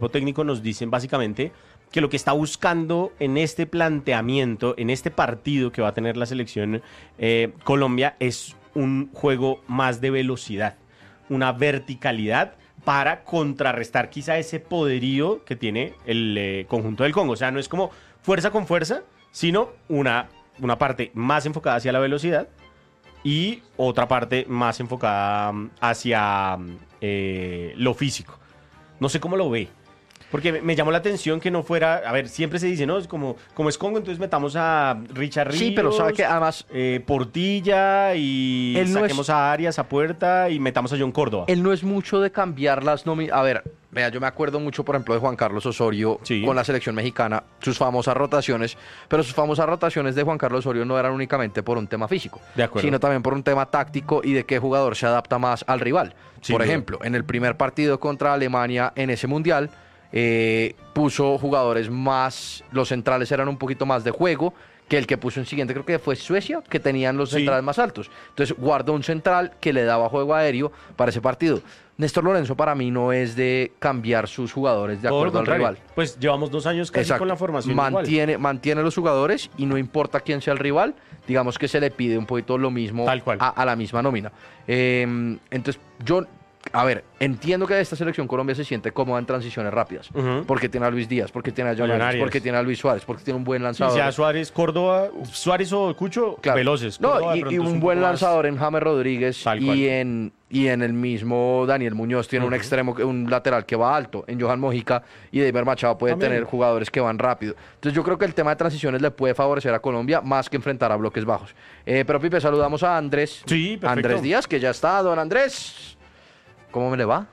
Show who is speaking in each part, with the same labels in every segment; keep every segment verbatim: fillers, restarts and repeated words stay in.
Speaker 1: cuerpo técnico nos dicen básicamente que lo que está buscando en este planteamiento, en este partido que va a tener la selección eh, Colombia, es un juego más de velocidad, una verticalidad para contrarrestar quizá ese poderío que tiene el eh, conjunto del Congo. O sea, no es como fuerza con fuerza, sino una, una parte más enfocada hacia la velocidad y otra parte más enfocada hacia eh, lo físico. No sé cómo lo ve. Porque me, me llamó la atención que no fuera... A ver, siempre se dice, ¿no? Es como, como es Congo, entonces metamos a Richard Ríos,
Speaker 2: Sí, pero sabe que además...
Speaker 1: eh, Portilla y
Speaker 2: Él no
Speaker 1: saquemos
Speaker 2: es-
Speaker 1: a Arias a puerta y metamos a John Córdoba.
Speaker 2: Él no es mucho de cambiar las nóminas. A ver, vea, yo me acuerdo mucho, por ejemplo, de Juan Carlos Osorio
Speaker 1: Sí.
Speaker 2: con la selección mexicana, sus famosas rotaciones, pero sus famosas rotaciones de Juan Carlos Osorio no eran únicamente por un tema físico,
Speaker 1: De acuerdo.
Speaker 2: sino también por un tema táctico y de qué jugador se adapta más al rival.
Speaker 1: Sin
Speaker 2: por
Speaker 1: duda.
Speaker 2: ejemplo, en el primer partido contra Alemania en ese mundial, eh, puso jugadores más, los centrales eran un poquito más de juego que el que puso en siguiente, creo que fue Suecia, que tenían los
Speaker 1: Sí.
Speaker 2: centrales más altos. Entonces guardó un central que le daba juego aéreo para ese partido. Néstor Lorenzo para mí no es de cambiar sus jugadores de
Speaker 1: Todo lo
Speaker 2: acuerdo al
Speaker 1: contrario.
Speaker 2: rival.
Speaker 1: Pues llevamos dos años casi
Speaker 2: Exacto.
Speaker 1: con la formación igual.
Speaker 2: mantiene, mantiene los jugadores y no importa quién sea el rival, digamos que se le pide un poquito lo mismo
Speaker 1: Tal cual.
Speaker 2: A, a la misma nómina. Eh, entonces yo, a ver, entiendo que esta selección Colombia se siente cómoda en transiciones rápidas,
Speaker 1: Ujú.
Speaker 2: porque tiene a Luis Díaz, porque tiene a John
Speaker 1: John
Speaker 2: Arias,
Speaker 1: Arias.
Speaker 2: porque tiene a Luis Suárez, porque tiene un buen
Speaker 1: Sí,
Speaker 2: lanzador.
Speaker 1: sea Suárez, Córdoba, Suárez o Cucho,
Speaker 2: Claro.
Speaker 1: veloces.
Speaker 2: No,
Speaker 1: Córdoba de
Speaker 2: y,
Speaker 1: pronto
Speaker 2: y
Speaker 1: es
Speaker 2: un
Speaker 1: un
Speaker 2: buen
Speaker 1: poco más-
Speaker 2: lanzador en James Rodríguez
Speaker 1: Tal cual.
Speaker 2: y en, y en el mismo Daniel Muñoz tiene un extremo, que- un lateral que va alto. En Johan Mojica y Deiber Machado puede
Speaker 1: También.
Speaker 2: tener jugadores que van rápido. Entonces yo creo que el tema de transiciones le puede favorecer a Colombia más que enfrentar a bloques bajos. Eh, pero Pipe, saludamos a Andrés.
Speaker 1: Sí, perfecto.
Speaker 2: Andrés Díaz, que ya está. Don Andrés, ¿cómo me le va?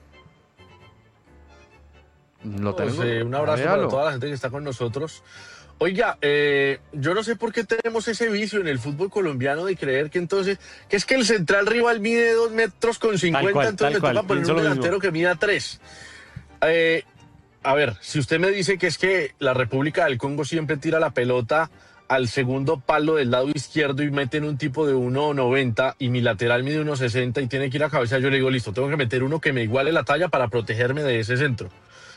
Speaker 2: Lo
Speaker 3: Pues,
Speaker 2: tengo.
Speaker 3: eh, un abrazo
Speaker 2: Véalo.
Speaker 3: para toda la gente que está con nosotros. Oiga, eh, yo no sé por qué tenemos ese vicio en el fútbol colombiano de creer que entonces, que es que el central rival mide dos metros con cincuenta,
Speaker 1: cual,
Speaker 3: entonces
Speaker 1: tal
Speaker 3: me toca
Speaker 1: cual,
Speaker 3: poner
Speaker 1: pienso
Speaker 3: un
Speaker 1: lo mismo.
Speaker 3: delantero que mida tres. Eh, a ver, si usted me dice que es que la República del Congo siempre tira la pelota al segundo palo del lado izquierdo y meten un tipo de uno noventa y mi lateral mide uno sesenta y tiene que ir a cabeza, yo le digo, listo, tengo que meter uno que me iguale la talla para protegerme de ese centro.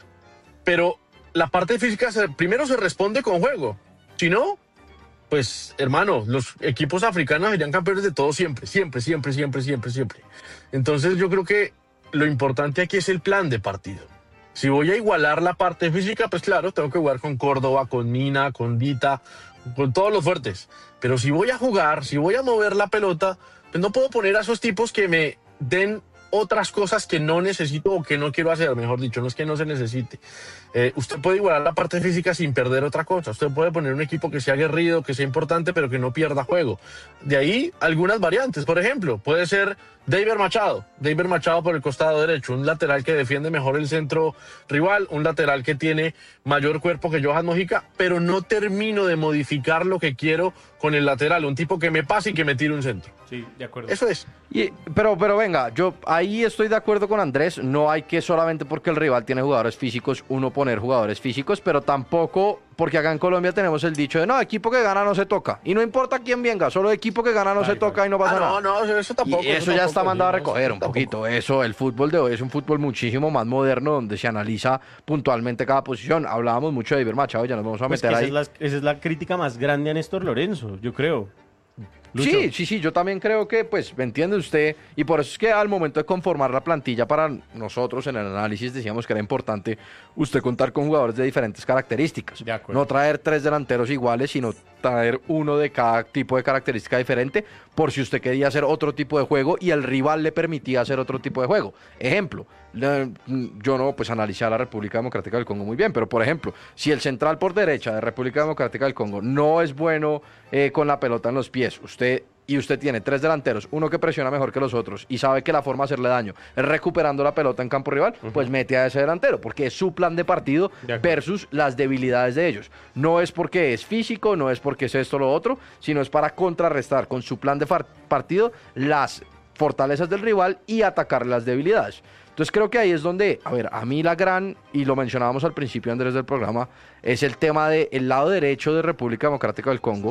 Speaker 3: Pero la parte física se- primero se responde con juego. Si no, pues hermano, los equipos africanos serían campeones de todo siempre, siempre, siempre, siempre, siempre, siempre. Entonces yo creo que lo importante aquí es el plan de partido. Si voy a igualar la parte física, pues claro, tengo que jugar con Córdoba, con Mina, con Dita, con todos los fuertes. Pero si voy a jugar, si voy a mover la pelota, pues no puedo poner a esos tipos que me den otras cosas que no necesito o que no quiero hacer, mejor dicho, no es que no se necesite. Eh, usted puede igualar la parte física sin perder otra cosa. Usted puede poner un equipo que sea aguerrido, que sea importante, pero que no pierda juego. De ahí algunas variantes. Por ejemplo, puede ser Deiber Machado. Deiber Machado por el costado derecho, un lateral que defiende mejor el centro rival, un lateral que tiene mayor cuerpo que Johan Mojica, pero no termino de modificar lo que quiero con el lateral, un tipo que me pase y que me tire un centro.
Speaker 1: Sí, de acuerdo.
Speaker 3: Eso es.
Speaker 2: Y- pero, pero venga, yo ahí estoy de acuerdo con Andrés. No hay que solamente porque el rival tiene jugadores físicos, uno poner jugadores físicos, pero tampoco porque acá en Colombia tenemos el dicho de no, equipo que gana no se toca. Y no importa quién venga, solo equipo que gana no
Speaker 1: Tal
Speaker 2: se toca y no pasa
Speaker 3: Ah,
Speaker 2: nada.
Speaker 3: no, no, eso tampoco.
Speaker 2: Y eso ya está
Speaker 3: tampoco,
Speaker 2: mandado a
Speaker 3: no,
Speaker 2: recoger
Speaker 3: eso
Speaker 2: un
Speaker 3: tampoco.
Speaker 2: poquito. Eso, el fútbol de hoy es un fútbol muchísimo más moderno donde se analiza puntualmente cada posición. Hablábamos mucho de Iber Machado, ya nos vamos a
Speaker 1: Pues que
Speaker 2: meter
Speaker 1: esa,
Speaker 2: ahí.
Speaker 1: es la, esa es la crítica más grande a Néstor Lorenzo, yo creo. Lucho.
Speaker 2: Sí, sí, sí, yo también creo que, pues, me entiende usted, y por eso es que al momento de conformar la plantilla para nosotros en el análisis decíamos que era importante usted contar con jugadores de diferentes características.
Speaker 1: De acuerdo.
Speaker 2: No traer tres delanteros iguales, sino traer uno de cada tipo de característica diferente, por si usted quería hacer otro tipo de juego y el rival le permitía hacer otro tipo de juego. Ejemplo, le- yo no, pues, analicé a la República Democrática del Congo muy bien, pero por ejemplo, si el central por derecha de República Democrática del Congo no es bueno eh, con la pelota en los pies, usted y usted tiene tres delanteros, uno que presiona mejor que los otros y sabe que la forma de hacerle daño es recuperando la pelota en campo rival, pues mete a ese delantero, porque es su plan de partido
Speaker 1: De acuerdo.
Speaker 2: versus las debilidades de ellos. No es porque es físico, no es porque es esto o lo otro, sino es para contrarrestar con su plan de far- partido las fortalezas del rival y atacar las debilidades. Entonces creo que ahí es donde, a ver, a mí la gran, y lo mencionábamos al principio, Andrés, del programa, es el tema del lado derecho de República Democrática del Congo,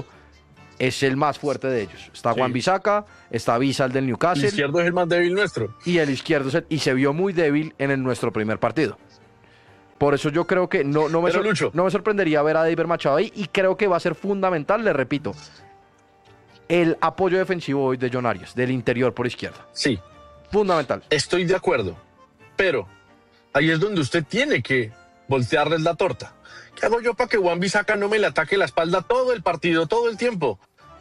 Speaker 2: es el más fuerte de ellos. Está
Speaker 1: Sí.
Speaker 2: Juan Bisaca, está Visa, el del
Speaker 3: El
Speaker 2: Newcastle,
Speaker 3: izquierdo es el más débil nuestro.
Speaker 2: y el izquierdo, es el- y se vio muy débil en el- nuestro primer partido. Por eso yo creo que no, no, me,
Speaker 3: Pero,
Speaker 2: sor-
Speaker 3: Lucho.
Speaker 2: no me sorprendería ver a David Machado ahí y creo que va a ser fundamental, le repito, el apoyo defensivo hoy de John Arias, del interior por izquierda.
Speaker 3: Sí,
Speaker 2: Fundamental.
Speaker 3: estoy de acuerdo, pero ahí es donde usted tiene que voltearles la torta. ¿Qué hago yo para que Juan Bisaca no me le ataque la espalda todo el partido, todo el tiempo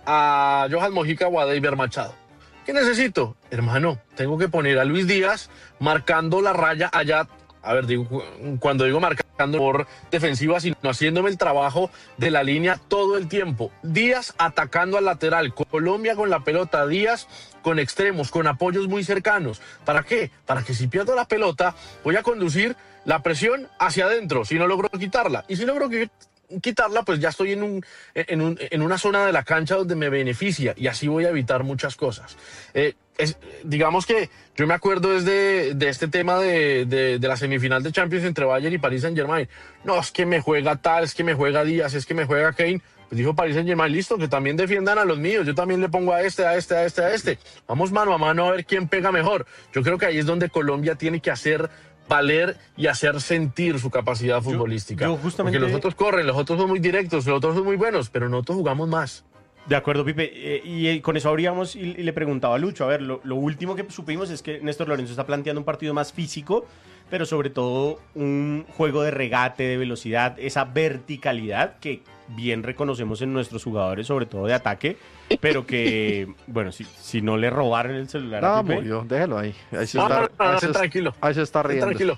Speaker 3: a Johan Mojica o a David Machado? ¿Qué necesito? Hermano, tengo que poner a Luis Díaz marcando la raya allá. A ver, digo, cuando digo marcando por defensiva, sino haciéndome el trabajo de la línea todo el tiempo. Díaz atacando al lateral, Colombia con la pelota, Díaz con extremos, con apoyos muy cercanos. ¿Para qué? Para que si pierdo la pelota, voy a conducir la presión hacia adentro, si no logro quitarla. Y si logro qui- quitarla, pues ya estoy en, un, en, un, en una zona de la cancha donde me beneficia y así voy a evitar muchas cosas. Eh, es, digamos que yo me acuerdo desde de este tema de, de, de la semifinal de Champions entre Bayern y Paris Saint-Germain. No, es que me juega tal, es que me juega Díaz, es que me juega Kane. Pues dijo Paris Saint-Germain, listo, que también defiendan a los míos. Yo también le pongo a este, a este, a este, a este. Vamos mano a mano a ver quién pega mejor. Yo creo que ahí es donde Colombia tiene que hacer valer y hacer sentir su capacidad futbolística.
Speaker 1: yo justamente-
Speaker 3: Porque los otros corren, los otros son muy directos, los otros son muy buenos, pero nosotros jugamos más.
Speaker 1: De acuerdo, Pipe. Eh, y eh, con eso abríamos y, y le preguntaba a Lucho. A ver, lo, lo último que supimos es que Néstor Lorenzo está planteando un partido más físico, pero sobre todo un juego de regate, de velocidad, esa verticalidad que bien reconocemos en nuestros jugadores, sobre todo de ataque, pero que, bueno, si, si no le robaron el celular a
Speaker 2: No,
Speaker 1: Pipe,
Speaker 2: murió, déjelo ahí. Ahí se
Speaker 3: No,
Speaker 2: está,
Speaker 3: no, no,
Speaker 2: ahí se-
Speaker 3: tranquilo.
Speaker 2: ahí se está riendo.
Speaker 3: Tranquilo.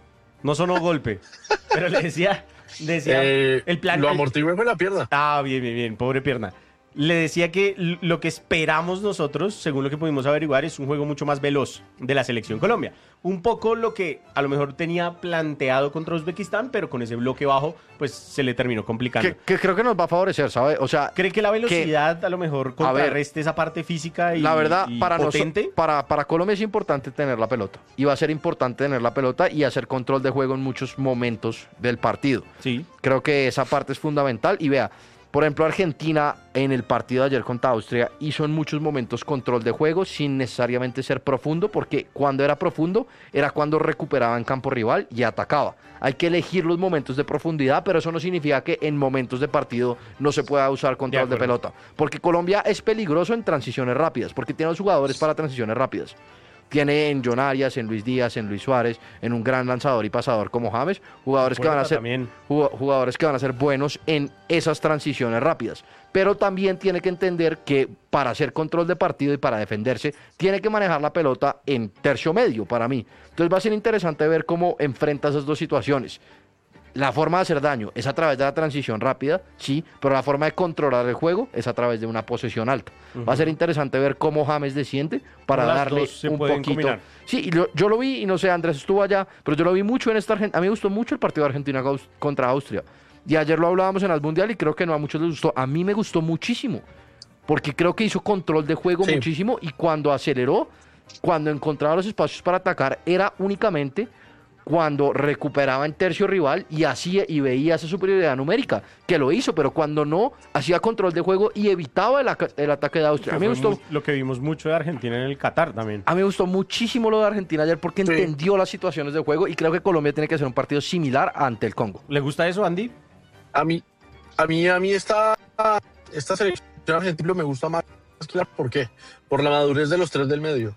Speaker 1: no sonó golpe. Pero le decía, decía
Speaker 3: Eh,
Speaker 1: el plan.
Speaker 3: lo
Speaker 1: el-
Speaker 3: amortigué con la pierna.
Speaker 1: Ah, bien, bien, bien, pobre pierna. Le decía que l- lo que esperamos nosotros, según lo que pudimos averiguar, es un juego mucho más veloz de la selección Colombia. Un poco lo que a lo mejor tenía planteado contra Uzbekistán, pero con ese bloque bajo, pues se le terminó complicando.
Speaker 2: Que, que creo que nos va a favorecer, ¿sabe? O sea,
Speaker 1: ¿Cree que la velocidad a lo mejor
Speaker 2: ver,
Speaker 1: contrarreste esa parte física y,
Speaker 2: la verdad,
Speaker 1: y
Speaker 2: para, noso-
Speaker 1: potente?
Speaker 2: para, para Colombia es importante tener la pelota. Y va a ser importante tener la pelota y hacer control de juego en muchos momentos del partido.
Speaker 1: Sí.
Speaker 2: Creo que esa parte es fundamental. Y vea, por ejemplo, Argentina en el partido de ayer contra Austria hizo en muchos momentos control de juego sin necesariamente ser profundo, porque cuando era profundo era cuando recuperaba en campo rival y atacaba. Hay que elegir los momentos de profundidad, pero eso no significa que en momentos de partido no se pueda usar control de,
Speaker 1: acuerdo.
Speaker 2: pelota. Porque Colombia es peligroso en transiciones rápidas, porque tiene los jugadores para transiciones rápidas. Tiene en John Arias, en Luis Díaz, en Luis Suárez, en un gran lanzador y pasador como James, jugadores que van a
Speaker 1: Puerta
Speaker 2: ser
Speaker 1: también.
Speaker 2: jug- jugadores que van a ser buenos en esas transiciones rápidas. Pero también tiene que entender que para hacer control de partido y para defenderse, tiene que manejar la pelota en tercio medio para mí. Entonces va a ser interesante ver cómo enfrenta esas dos situaciones. La forma de hacer daño es a través de la transición rápida, sí, pero la forma de controlar el juego es a través de una posesión alta. Va a ser interesante ver cómo James desciende para
Speaker 1: Cómo las
Speaker 2: darle
Speaker 1: dos se
Speaker 2: un
Speaker 1: pueden
Speaker 2: poquito.
Speaker 1: combinar.
Speaker 2: Sí, y lo- yo lo vi, y no sé, Andrés estuvo allá, pero yo lo vi mucho en esta Argentina. A mí me gustó mucho el partido de Argentina gaus- contra Austria. Y ayer lo hablábamos en el Mundial y creo que no a muchos les gustó. A mí me gustó muchísimo, porque creo que hizo control de juego
Speaker 3: Sí.
Speaker 2: muchísimo y cuando aceleró, cuando encontraba los espacios para atacar, era únicamente cuando recuperaba en tercio rival y hacía y veía esa superioridad numérica, que lo hizo, pero cuando no, hacía control de juego y evitaba el, aca- el ataque de Austria. A mí, me
Speaker 1: Que fue
Speaker 2: gustó,
Speaker 1: mu- lo que vimos mucho de Argentina en el Qatar también.
Speaker 2: a mí me gustó muchísimo lo de Argentina ayer porque
Speaker 3: Sí.
Speaker 2: entendió las situaciones de juego y creo que Colombia tiene que hacer un partido similar ante el Congo.
Speaker 1: ¿Le gusta eso, Andy?
Speaker 3: A mí, a mí, a mí esta, esta selección argentina me gusta más. ¿Por qué? Por la madurez de los tres del medio.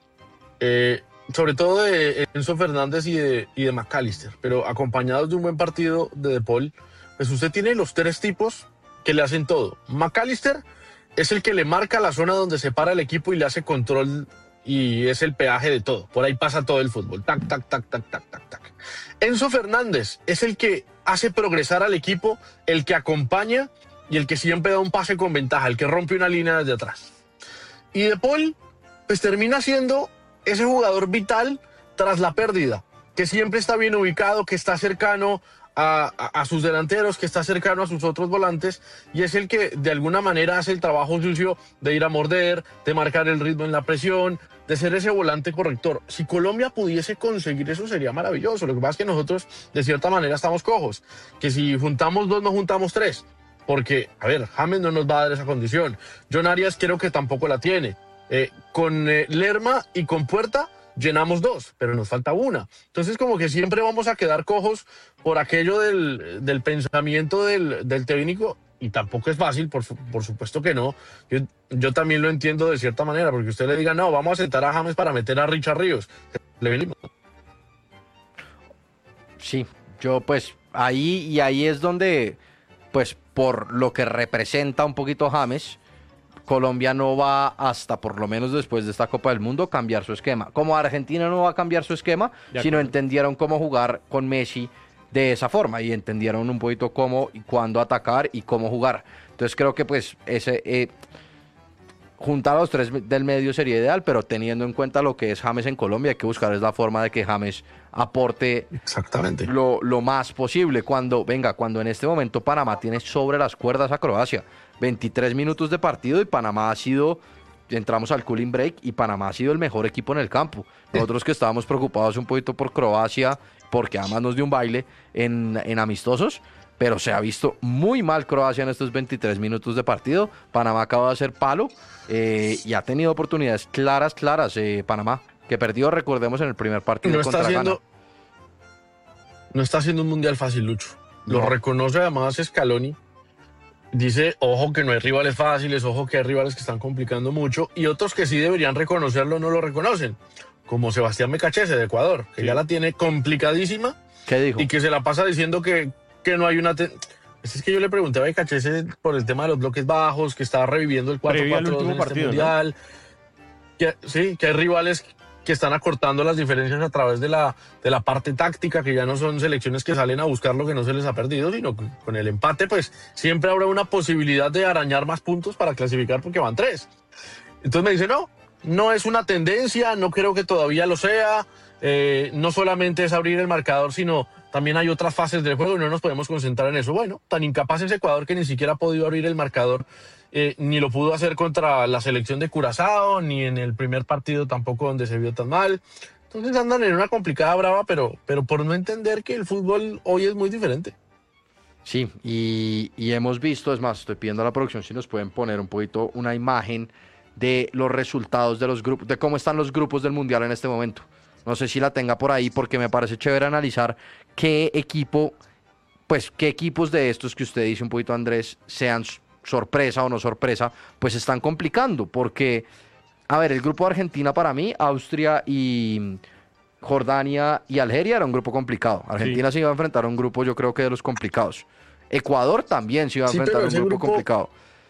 Speaker 3: Eh, sobre todo de Enzo Fernández y de, y de McAllister, pero acompañados de un buen partido de De Paul, pues usted tiene los tres tipos que le hacen todo. McAllister es el que le marca la zona donde se para el equipo y le hace control y es el peaje de todo. Por ahí pasa todo el fútbol. Tac, tac, tac, tac, tac, tac, tac. Enzo Fernández es el que hace progresar al equipo, el que acompaña y el que siempre da un pase con ventaja, el que rompe una línea desde atrás. Y De Paul, pues termina siendo ese jugador vital tras la pérdida, que siempre está bien ubicado, que está cercano a, a, a sus delanteros, que está cercano a sus otros volantes, y es el que de alguna manera hace el trabajo sucio de ir a morder, de marcar el ritmo en la presión, de ser ese volante corrector. Si Colombia pudiese conseguir eso sería maravilloso. Lo que pasa es que nosotros de cierta manera estamos cojos, que si juntamos dos no juntamos tres, porque, a ver, James no nos va a dar esa condición. John Arias creo que tampoco la tiene. Eh, con eh, Lerma y con Puerta llenamos dos, pero nos falta una. Entonces como que siempre vamos a quedar cojos por aquello del, del pensamiento del, del técnico, y tampoco es fácil, por, por supuesto que no. Yo, yo también lo entiendo de cierta manera, porque usted le diga, no, vamos a sentar a James para meter a Richard Ríos. Le venimos.
Speaker 2: Sí, yo pues ahí y ahí es donde, pues por lo que representa un poquito James, Colombia no va hasta, por lo menos después de esta Copa del Mundo, cambiar su esquema. Como Argentina no va a cambiar su esquema, sino entendieron cómo jugar con Messi de esa forma y entendieron un poquito cómo y cuándo atacar y cómo jugar. Entonces creo que pues ese eh, juntar a los tres del medio sería ideal, pero teniendo en cuenta lo que es James en Colombia, hay que buscar es la forma de que James aporte
Speaker 3: exactamente
Speaker 2: lo, lo más posible. Cuando, venga, cuando en este momento Panamá tiene sobre las cuerdas a Croacia, veintitrés minutos de partido y Panamá ha sido, entramos al cooling break y Panamá ha sido el mejor equipo en el campo. Nosotros que estábamos preocupados un poquito por Croacia, porque además nos dio un baile en, en amistosos, pero se ha visto muy mal Croacia en estos veintitrés minutos de partido. Panamá acaba de hacer palo eh, y ha tenido oportunidades claras, claras, eh, Panamá, que perdió, recordemos, en el primer partido
Speaker 3: no
Speaker 2: contra
Speaker 3: está haciendo,
Speaker 2: Ghana.
Speaker 3: No está haciendo un mundial fácil, Lucho. Lo
Speaker 2: No.
Speaker 3: reconoce además Scaloni. Dice, ojo que no hay rivales fáciles, ojo que hay rivales que están complicando mucho, y otros que sí deberían reconocerlo no lo reconocen, como Sebastián Mecachese de Ecuador, que
Speaker 1: Sí.
Speaker 3: ya la tiene complicadísima.
Speaker 2: ¿Qué dijo?
Speaker 3: Y que se la pasa diciendo que, que no hay una... Te... Es que yo le pregunté a Becachese por el tema de los bloques bajos, que estaba reviviendo el
Speaker 1: Previo al
Speaker 3: cuatro cuatro dos
Speaker 1: último
Speaker 3: en este
Speaker 1: partido, ¿no?
Speaker 3: mundial. Que, sí, que hay rivales que están acortando las diferencias a través de la, de la parte táctica, que ya no son selecciones que salen a buscar lo que no se les ha perdido, sino que con el empate pues siempre habrá una posibilidad de arañar más puntos para clasificar porque van tres. Entonces me dice, no, no es una tendencia, no creo que todavía lo sea, eh, no solamente es abrir el marcador, sino también hay otras fases del juego y no nos podemos concentrar en eso. Bueno, tan incapaz es Ecuador que ni siquiera ha podido abrir el marcador, eh, ni lo pudo hacer contra la selección de Curazao, ni en el primer partido tampoco donde se vio tan mal. Entonces andan en una complicada brava, pero, pero por no entender que el fútbol hoy es muy diferente.
Speaker 2: Sí, y, y hemos visto, es más, estoy pidiendo a la producción si nos pueden poner un poquito una imagen de los resultados de los grupos, de cómo están los grupos del Mundial en este momento. No sé si la tenga por ahí, porque me parece chévere analizar qué equipo, pues qué equipos de estos que usted dice un poquito, Andrés, sean sorpresa o no sorpresa, pues están complicando, porque, a ver, el grupo de Argentina para mí, Austria y Jordania y Algeria era un grupo complicado. Argentina sí. se iba a enfrentar a un grupo, yo creo que de los complicados. Ecuador también se iba a
Speaker 3: Sí,
Speaker 2: enfrentar a un
Speaker 3: ese
Speaker 2: grupo,
Speaker 3: grupo
Speaker 2: complicado.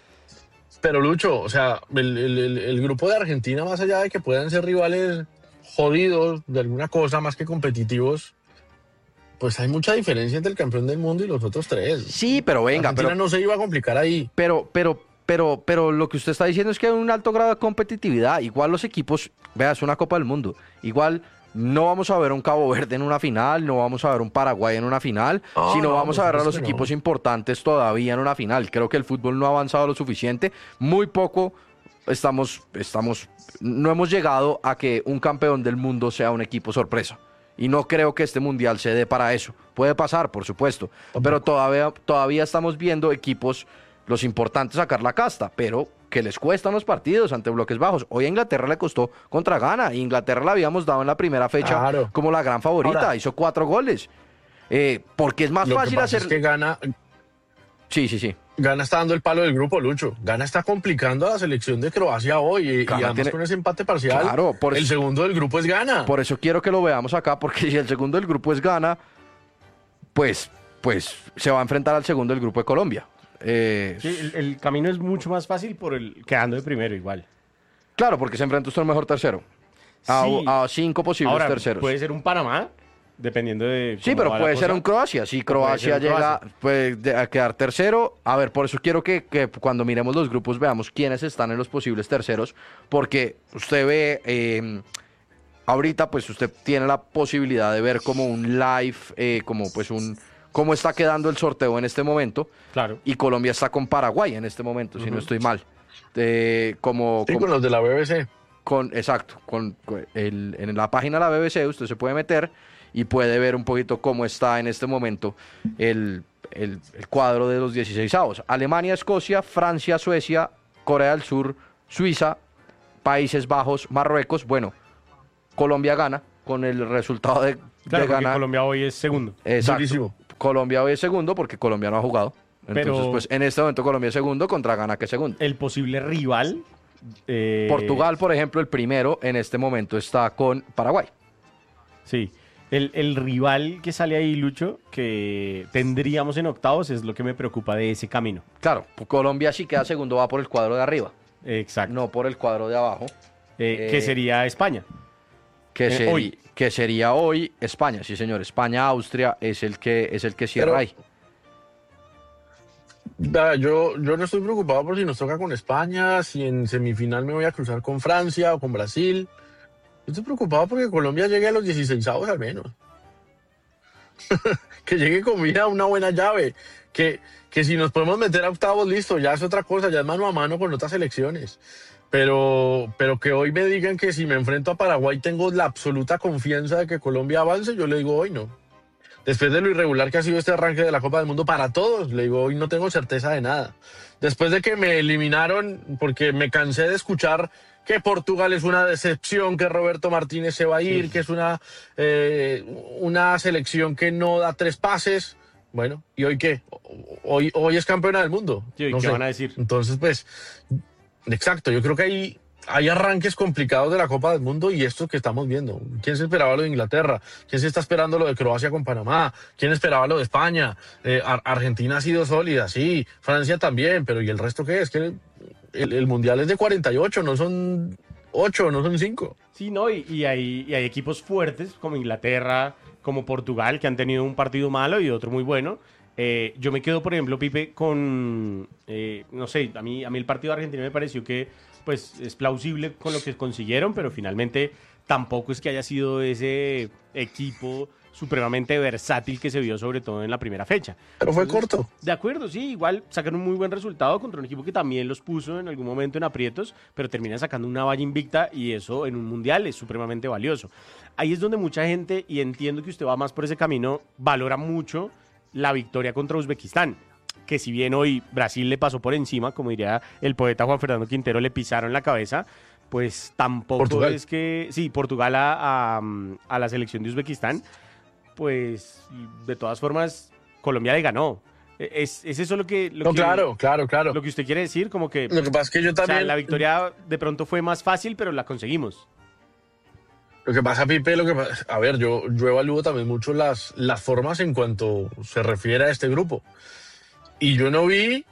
Speaker 3: Pero Lucho, o sea, el, el, el, el grupo de Argentina, más allá de que puedan ser rivales jodidos de alguna cosa más que competitivos, pues hay mucha diferencia entre el campeón del mundo y los otros tres.
Speaker 2: Sí, pero venga,
Speaker 3: Argentina
Speaker 2: pero
Speaker 3: no se iba a complicar ahí.
Speaker 2: Pero, pero, pero, pero lo que usted está diciendo es que hay un alto grado de competitividad. Igual los equipos, vea, es una Copa del Mundo. Igual no vamos a ver un Cabo Verde en una final, no vamos a ver un Paraguay en una final,
Speaker 3: Oh,
Speaker 2: sino
Speaker 3: no,
Speaker 2: vamos a
Speaker 3: por
Speaker 2: ver a los
Speaker 3: supuesto que
Speaker 2: equipos
Speaker 3: no.
Speaker 2: importantes todavía en una final. Creo que el fútbol no ha avanzado lo suficiente. Muy poco estamos, estamos, no hemos llegado a que un campeón del mundo sea un equipo sorpresa. Y no creo que este mundial se dé para eso. Puede pasar, por supuesto. Pero todavía, todavía estamos viendo equipos, los importantes, sacar la casta, pero que les cuestan los partidos ante bloques bajos. Hoy a Inglaterra le costó contra Ghana. Inglaterra la habíamos dado en la primera fecha
Speaker 3: Claro.
Speaker 2: como la gran favorita.
Speaker 3: Ahora,
Speaker 2: hizo cuatro goles. Eh, porque es más
Speaker 3: Lo que
Speaker 2: fácil
Speaker 3: pasa
Speaker 2: hacer...
Speaker 3: es que Ghana,
Speaker 2: Sí, sí, sí.
Speaker 3: Ghana está dando el palo del grupo, Lucho. Ghana está complicando a la selección de Croacia hoy. Y, y
Speaker 2: Ghana
Speaker 3: además
Speaker 2: tiene-
Speaker 3: con ese empate parcial,
Speaker 2: Claro, por
Speaker 3: el
Speaker 2: eso-
Speaker 3: segundo del grupo es Ghana.
Speaker 2: Por eso quiero que lo veamos acá, porque si el segundo del grupo es Ghana, pues, pues se va a enfrentar al segundo del grupo de Colombia. Eh,
Speaker 1: Sí, el, el camino es mucho más fácil por el quedando de primero igual.
Speaker 2: Claro, porque se enfrenta usted al mejor tercero. A,
Speaker 1: Sí.
Speaker 2: a cinco posibles
Speaker 1: Ahora,
Speaker 2: terceros.
Speaker 1: puede ser un Panamá, dependiendo de
Speaker 2: Sí,
Speaker 1: cómo
Speaker 2: pero
Speaker 1: va la
Speaker 2: puede ser
Speaker 1: cosa.
Speaker 2: un Croacia. Si
Speaker 1: O puede
Speaker 2: Croacia
Speaker 1: ser un
Speaker 2: llega
Speaker 1: Croacia.
Speaker 2: pues, de- a quedar tercero, a ver, por eso quiero que, que cuando miremos los grupos veamos quiénes están en los posibles terceros, porque usted ve, eh, ahorita pues usted tiene la posibilidad de ver como un live, eh, como pues un, cómo está quedando el sorteo en este momento,
Speaker 1: Claro.
Speaker 2: y Colombia está con Paraguay en este momento, si no estoy mal. Eh, como,
Speaker 3: Sí,
Speaker 2: como-
Speaker 3: con los de la B B C.
Speaker 2: con, exacto, con, con el- en la página de la B B C usted se puede meter y puede ver un poquito cómo está en este momento el, el- el cuadro de los dieciseisavos. Alemania, Escocia, Francia, Suecia, Corea del Sur, Suiza, Países Bajos, Marruecos. Bueno, Colombia gana con el resultado de,
Speaker 1: Claro,
Speaker 2: de
Speaker 1: porque
Speaker 2: ganar.
Speaker 1: Colombia hoy es segundo.
Speaker 2: Exacto.
Speaker 3: Durísimo.
Speaker 2: Colombia hoy es segundo porque Colombia no ha jugado. Entonces,
Speaker 1: Pero-
Speaker 2: pues en este momento Colombia es segundo contra Ghana que es segundo.
Speaker 1: El posible rival. eh,
Speaker 2: Portugal, por ejemplo, el primero en este momento está con Paraguay.
Speaker 1: Sí. El, el rival que sale ahí, Lucho, que tendríamos en octavos, es lo que me preocupa de ese camino.
Speaker 2: Claro, Colombia sí queda segundo, va por el cuadro de arriba,
Speaker 1: Exacto.
Speaker 2: no por el cuadro de abajo,
Speaker 1: Eh,
Speaker 2: eh,
Speaker 1: que sería España.
Speaker 2: que,
Speaker 1: Eh,
Speaker 2: seri-
Speaker 1: hoy.
Speaker 2: que sería hoy España. Sí, señor, España-Austria es el que es el que cierra
Speaker 3: Pero-
Speaker 2: ahí.
Speaker 3: Vea, Yo, yo no estoy preocupado por si nos toca con España, si en semifinal me voy a cruzar con Francia o con Brasil. Yo estoy preocupado porque Colombia llegue a los dieciséis al menos. Que llegue con vida una buena llave. Que, que si nos podemos meter a octavos, listo, ya es otra cosa, ya es mano a mano con otras selecciones. Pero, pero que hoy me digan que si me enfrento a Paraguay tengo la absoluta confianza de que Colombia avance, yo le digo hoy no. Después de lo irregular que ha sido este arranque de la Copa del Mundo para todos, le digo, hoy no tengo certeza de nada. Después de que me eliminaron, porque me cansé de escuchar que Portugal es una decepción, que Roberto Martínez se va a ir, que es una, eh, una selección que no da tres pases. Bueno, ¿y hoy qué? Hoy, hoy es campeona del mundo.
Speaker 1: Sí, ¿y
Speaker 3: No
Speaker 1: qué
Speaker 3: sé.
Speaker 1: van a decir?
Speaker 3: Entonces, pues, exacto, yo creo que hay, hay arranques complicados de la Copa del Mundo y esto que estamos viendo. ¿Quién se esperaba lo de Inglaterra? ¿Quién se está esperando lo de Croacia con Panamá? ¿Quién esperaba lo de España? Eh, Ar- Argentina ha sido sólida, sí. Francia también, pero ¿y el resto qué es? Que el, el Mundial es de cuarenta y ocho, no son ocho, no son cinco.
Speaker 1: Sí, ¿no? Y, y hay, y hay equipos fuertes como Inglaterra, como Portugal, que han tenido un partido malo y otro muy bueno. Eh, yo me quedo, por ejemplo, Pipe, con, eh, no sé, a mí, a mí el partido de Argentina me pareció que pues es plausible con lo que consiguieron, pero finalmente tampoco es que haya sido ese equipo supremamente versátil que se vio sobre todo en la primera fecha.
Speaker 3: Pero fue
Speaker 1: Entonces,
Speaker 3: corto.
Speaker 1: De acuerdo, sí, igual sacaron un muy buen resultado contra un equipo que también los puso en algún momento en aprietos, pero terminan sacando una valla invicta y eso en un mundial es supremamente valioso. Ahí es donde mucha gente, y entiendo que usted va más por ese camino, valora mucho la victoria contra Uzbekistán, que si bien hoy Brasil le pasó por encima, como diría el poeta Juan Fernando Quintero, le pisaron la cabeza, pues tampoco
Speaker 3: Portugal.
Speaker 1: es que, sí, Portugal a, a, a la selección de Uzbekistán, pues de todas formas Colombia le ganó. Es, es eso lo que, lo
Speaker 3: No,
Speaker 1: que
Speaker 3: claro, claro, claro.
Speaker 1: lo que usted quiere decir, como que
Speaker 3: Lo que pasa es que yo
Speaker 1: o sea,
Speaker 3: también...
Speaker 1: la victoria de pronto fue más fácil, pero la conseguimos.
Speaker 3: Lo que pasa, Pipe, lo que pasa, a ver, yo, yo evalúo también mucho las, las formas en cuanto se refiere a este grupo. Y yo no vi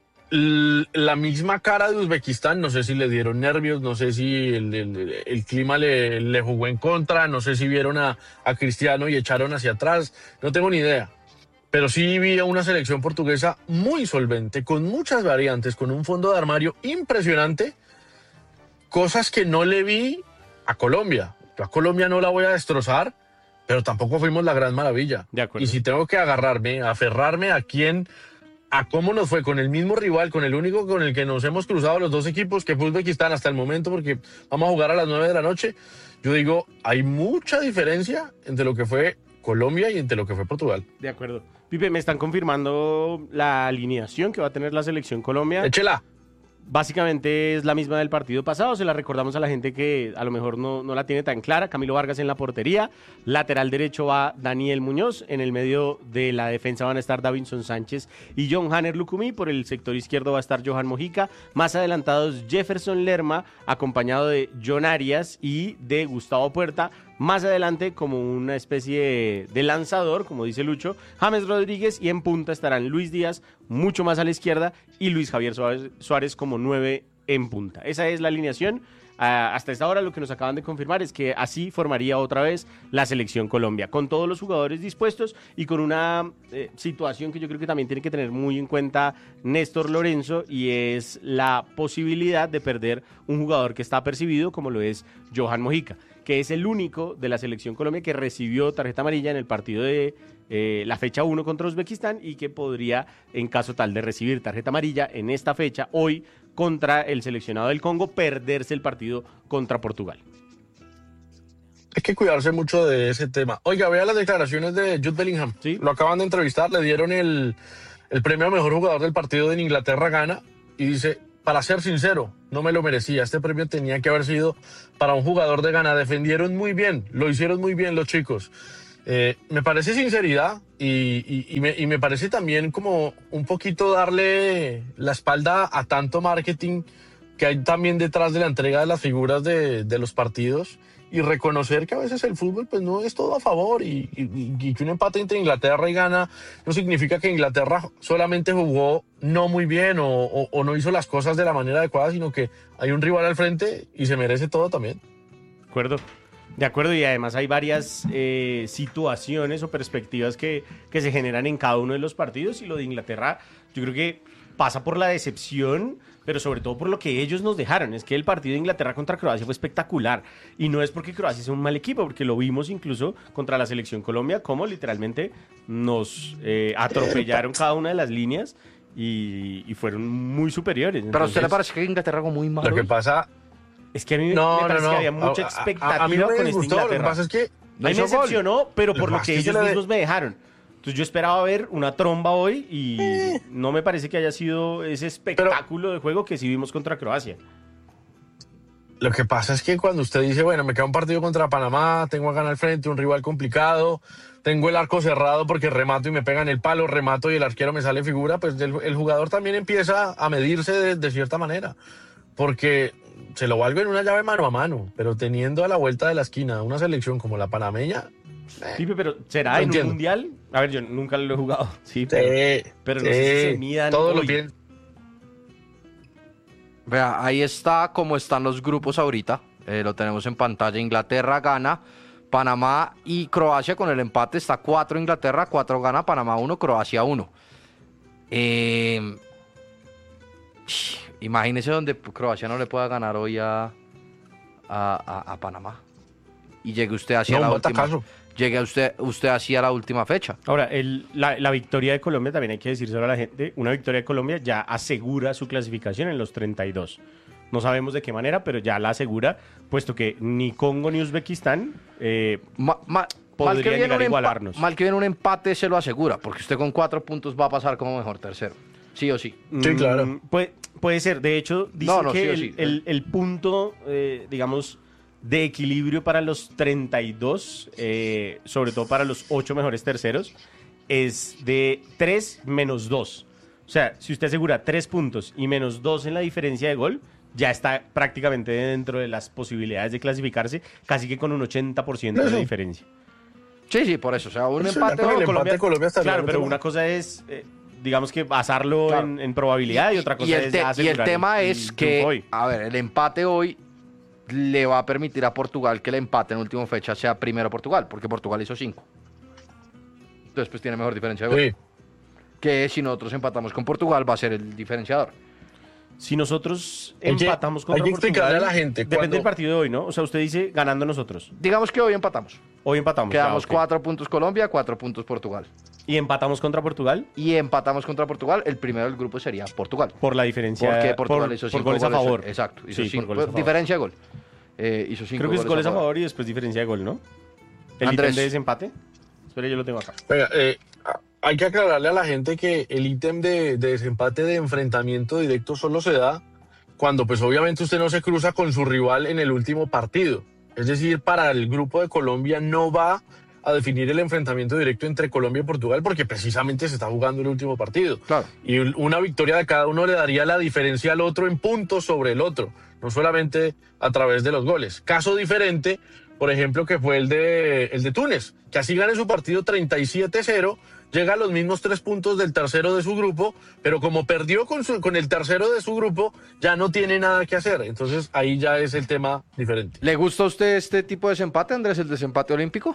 Speaker 3: l- la misma cara de Uzbekistán, no sé si le dieron nervios, no sé si el, el- el clima le, le jugó en contra, no sé si vieron a, a Cristiano y echaron hacia atrás, no tengo ni idea. Pero sí vi a una selección portuguesa muy solvente, con muchas variantes, con un fondo de armario impresionante, cosas que no le vi a Colombia. Yo a Colombia no la voy a destrozar, pero tampoco fuimos la gran maravilla.
Speaker 1: De acuerdo.
Speaker 3: Y si tengo que agarrarme, aferrarme a quién, a cómo nos fue con el mismo rival, con el único con el que nos hemos cruzado los dos equipos, que fue Uzbekistán hasta el momento, porque vamos a jugar a las nueve de la noche, yo digo, hay mucha diferencia entre lo que fue Colombia y entre lo que fue Portugal.
Speaker 1: De acuerdo. Pipe, me están confirmando la alineación que va a tener la selección Colombia.
Speaker 3: Échela.
Speaker 1: Básicamente es la misma del partido pasado, se la recordamos a la gente que a lo mejor no, no la tiene tan clara. Camilo Vargas en la portería, lateral derecho va Daniel Muñoz, en el medio de la defensa van a estar Davinson Sánchez y John Hanner Lucumí, por el sector izquierdo va a estar Johan Mojica, más adelantados Jefferson Lerma, acompañado de John Arias y de Gustavo Puerta. Más adelante, como una especie de lanzador, como dice Lucho, James Rodríguez, y en punta estarán Luis Díaz, mucho más a la izquierda, y Luis Javier Suárez, Suárez como nueve en punta. Esa es la alineación. Uh, hasta esta hora lo que nos acaban de confirmar es que así formaría otra vez la selección Colombia, con todos los jugadores dispuestos y con una eh, situación que yo creo que también tiene que tener muy en cuenta Néstor Lorenzo, y es la posibilidad de perder un jugador que está apercibido como lo es Johan Mojica, que es el único de la selección Colombia que recibió tarjeta amarilla en el partido de eh, la fecha uno contra Uzbekistán, y que podría, en caso tal de recibir tarjeta amarilla en esta fecha, hoy contra el seleccionado del Congo, perderse el partido contra Portugal.
Speaker 3: Hay que cuidarse mucho de ese tema. Oiga, vea las declaraciones de Jude Bellingham.
Speaker 1: Sí.
Speaker 3: Lo acaban de entrevistar, le dieron el, el premio a mejor jugador del partido en Inglaterra-Ghana y dice, para ser sincero, no me lo merecía. Este premio tenía que haber sido para un jugador de Ghana. Defendieron muy bien, lo hicieron muy bien los chicos. Eh, me parece sinceridad y, y, y, me, y me parece también como un poquito darle la espalda a tanto marketing que hay también detrás de la entrega de las figuras de, de los partidos, y reconocer que a veces el fútbol pues no es todo a favor, y, y, y que un empate entre Inglaterra y Ghana no significa que Inglaterra solamente jugó no muy bien o, o, o no hizo las cosas de la manera adecuada, sino que hay un rival al frente y se merece todo también.
Speaker 1: De acuerdo. De acuerdo, y además hay varias eh, situaciones o perspectivas que, que se generan en cada uno de los partidos, y lo de Inglaterra yo creo que pasa por la decepción, pero sobre todo por lo que ellos nos dejaron. Es que el partido de Inglaterra contra Croacia fue espectacular, y no es porque Croacia sea un mal equipo, porque lo vimos incluso contra la selección Colombia, como literalmente nos eh, atropellaron cada una de las líneas y, y fueron muy superiores.
Speaker 2: Pero a usted le parece que Inglaterra jugó muy mal.
Speaker 3: Lo que
Speaker 2: hoy?
Speaker 3: pasa...
Speaker 1: Es que a mí
Speaker 3: No,
Speaker 1: me
Speaker 3: no,
Speaker 1: parece
Speaker 3: no.
Speaker 1: que había mucha
Speaker 3: A- a-
Speaker 1: expectativa
Speaker 3: a mí no me
Speaker 1: con esta
Speaker 3: disgustó, lo que
Speaker 1: Inglaterra.
Speaker 3: pasa es que
Speaker 1: A mí me
Speaker 2: hizo gol.
Speaker 1: decepcionó, pero por
Speaker 3: Lo
Speaker 1: lo
Speaker 3: más
Speaker 1: que
Speaker 3: que
Speaker 1: ellos
Speaker 3: se le-
Speaker 1: mismos me dejaron. Entonces yo esperaba ver una tromba hoy y no me parece que haya sido ese espectáculo de juego que sí vimos contra Croacia.
Speaker 3: Lo que pasa es que cuando usted dice, bueno, me queda un partido contra Panamá, tengo a Ghana al frente, un rival complicado, tengo el arco cerrado porque remato y me pegan el palo, remato y el arquero me sale figura, pues el, el jugador también empieza a medirse de, de cierta manera, porque se lo valgo en una llave mano a mano, pero teniendo a la vuelta de la esquina una selección como la panameña...
Speaker 1: Sí, pero ¿será
Speaker 3: No
Speaker 1: en
Speaker 3: entiendo.
Speaker 1: un mundial? A ver, yo nunca lo he jugado, sí, pero,
Speaker 3: eh,
Speaker 1: pero no sé si se midan
Speaker 3: todo lo
Speaker 1: hoy.
Speaker 3: bien.
Speaker 2: Vea, ahí está cómo están los grupos ahorita. Eh, lo tenemos en pantalla. Inglaterra, Ghana, Panamá y Croacia con el empate. Está cuatro Inglaterra, cuatro Ghana, Panamá uno, Croacia uno. Eh, imagínese donde Croacia no le pueda ganar hoy a, a, a- a Panamá. Y llegue usted hacia
Speaker 3: No,
Speaker 2: la
Speaker 3: un
Speaker 2: última.
Speaker 3: batacazo.
Speaker 2: Llegue usted, usted hacia la última fecha.
Speaker 1: Ahora, el- la, la victoria de Colombia, también hay que decírselo a la gente, una victoria de Colombia ya asegura su clasificación en los treinta y dos. No sabemos de qué manera, pero ya la asegura, puesto que ni Congo ni Uzbekistán eh,
Speaker 2: Ma- ma-
Speaker 1: Podría
Speaker 2: mal, que viene
Speaker 1: llegar
Speaker 2: un
Speaker 1: a
Speaker 2: empa-
Speaker 1: igualarnos.
Speaker 2: mal que viene un empate se lo asegura, porque usted con cuatro puntos va a pasar como mejor tercero. Sí o sí.
Speaker 3: Sí,
Speaker 1: Mm,
Speaker 3: claro.
Speaker 1: Puede, puede ser. De hecho, dicen
Speaker 2: No, no,
Speaker 1: que
Speaker 2: sí o
Speaker 1: el,
Speaker 2: sí.
Speaker 1: el- el punto, eh, digamos, de equilibrio para los treinta y dos, eh, sobre todo para los ocho mejores terceros, es de tres menos dos. O sea, si usted asegura tres puntos y menos dos en la diferencia de gol, ya está prácticamente dentro de las posibilidades de clasificarse, casi que con un ochenta por ciento de
Speaker 3: Eso.
Speaker 1: diferencia.
Speaker 2: Sí, sí, por eso. O sea, un
Speaker 3: Eso,
Speaker 2: empate.
Speaker 3: ya con el
Speaker 2: no,
Speaker 3: empate de Colombia estaría
Speaker 1: Claro,
Speaker 3: en
Speaker 1: pero
Speaker 3: otro
Speaker 1: una
Speaker 3: lado.
Speaker 1: cosa es, eh, digamos que basarlo
Speaker 2: Claro.
Speaker 1: en, en probabilidad, y otra cosa
Speaker 2: y el,
Speaker 1: es
Speaker 2: te-
Speaker 1: ya
Speaker 2: y el
Speaker 1: asegurar
Speaker 2: tema
Speaker 1: el-
Speaker 2: es
Speaker 1: el
Speaker 2: que,
Speaker 1: triunfo hoy.
Speaker 2: a ver, el empate hoy le va a permitir a Portugal que el empate en última fecha sea primero Portugal, porque Portugal hizo cinco. Entonces, pues tiene mejor diferencia de gol.
Speaker 3: Sí.
Speaker 2: Que si nosotros empatamos con Portugal va a ser el diferenciador.
Speaker 1: Si nosotros
Speaker 3: Hay que-
Speaker 1: empatamos
Speaker 3: hay
Speaker 1: contra
Speaker 3: que explicarle
Speaker 1: Portugal,
Speaker 3: a la gente
Speaker 1: depende
Speaker 3: cuando-
Speaker 1: del partido de hoy, ¿no? O sea, usted dice ganando nosotros.
Speaker 2: Digamos que hoy empatamos.
Speaker 1: Hoy empatamos.
Speaker 2: Quedamos
Speaker 1: ya, ok.
Speaker 2: cuatro puntos Colombia, cuatro puntos Portugal.
Speaker 1: Y empatamos contra Portugal
Speaker 2: Y empatamos contra Portugal, el primero del grupo sería Portugal.
Speaker 1: por la diferencia.
Speaker 2: Porque Portugal
Speaker 1: por,
Speaker 2: hizo
Speaker 1: por
Speaker 2: cinco
Speaker 1: goles a favor.
Speaker 2: Exacto, hizo
Speaker 1: Sí, por
Speaker 2: cinco,
Speaker 1: goles a favor.
Speaker 2: diferencia de gol. Eh, hizo cinco
Speaker 1: Creo que es goles a favor y después diferencia de gol, ¿no? El
Speaker 2: Andrés.
Speaker 1: ítem de desempate. Espera, yo lo tengo acá.
Speaker 3: Venga, eh, a- hay que aclararle a la gente que el ítem de, de desempate de enfrentamiento directo solo se da cuando pues obviamente usted no se cruza con su rival en el último partido. Es decir, para el grupo de Colombia no va a definir el enfrentamiento directo entre Colombia y Portugal porque precisamente se está jugando el último partido.
Speaker 2: Claro.
Speaker 3: Y un- una victoria de cada uno le daría la diferencia al otro en puntos sobre el otro, no solamente a través de los goles. Caso diferente, por ejemplo, que fue el de, el de Túnez, que así gane su partido treinta y siete cero, llega a los mismos tres puntos del tercero de su grupo, pero como perdió con, su- con el tercero de su grupo, ya no tiene nada que hacer. Entonces ahí ya es el tema diferente.
Speaker 2: ¿Le gusta a usted este tipo de desempate, Andrés, el desempate olímpico?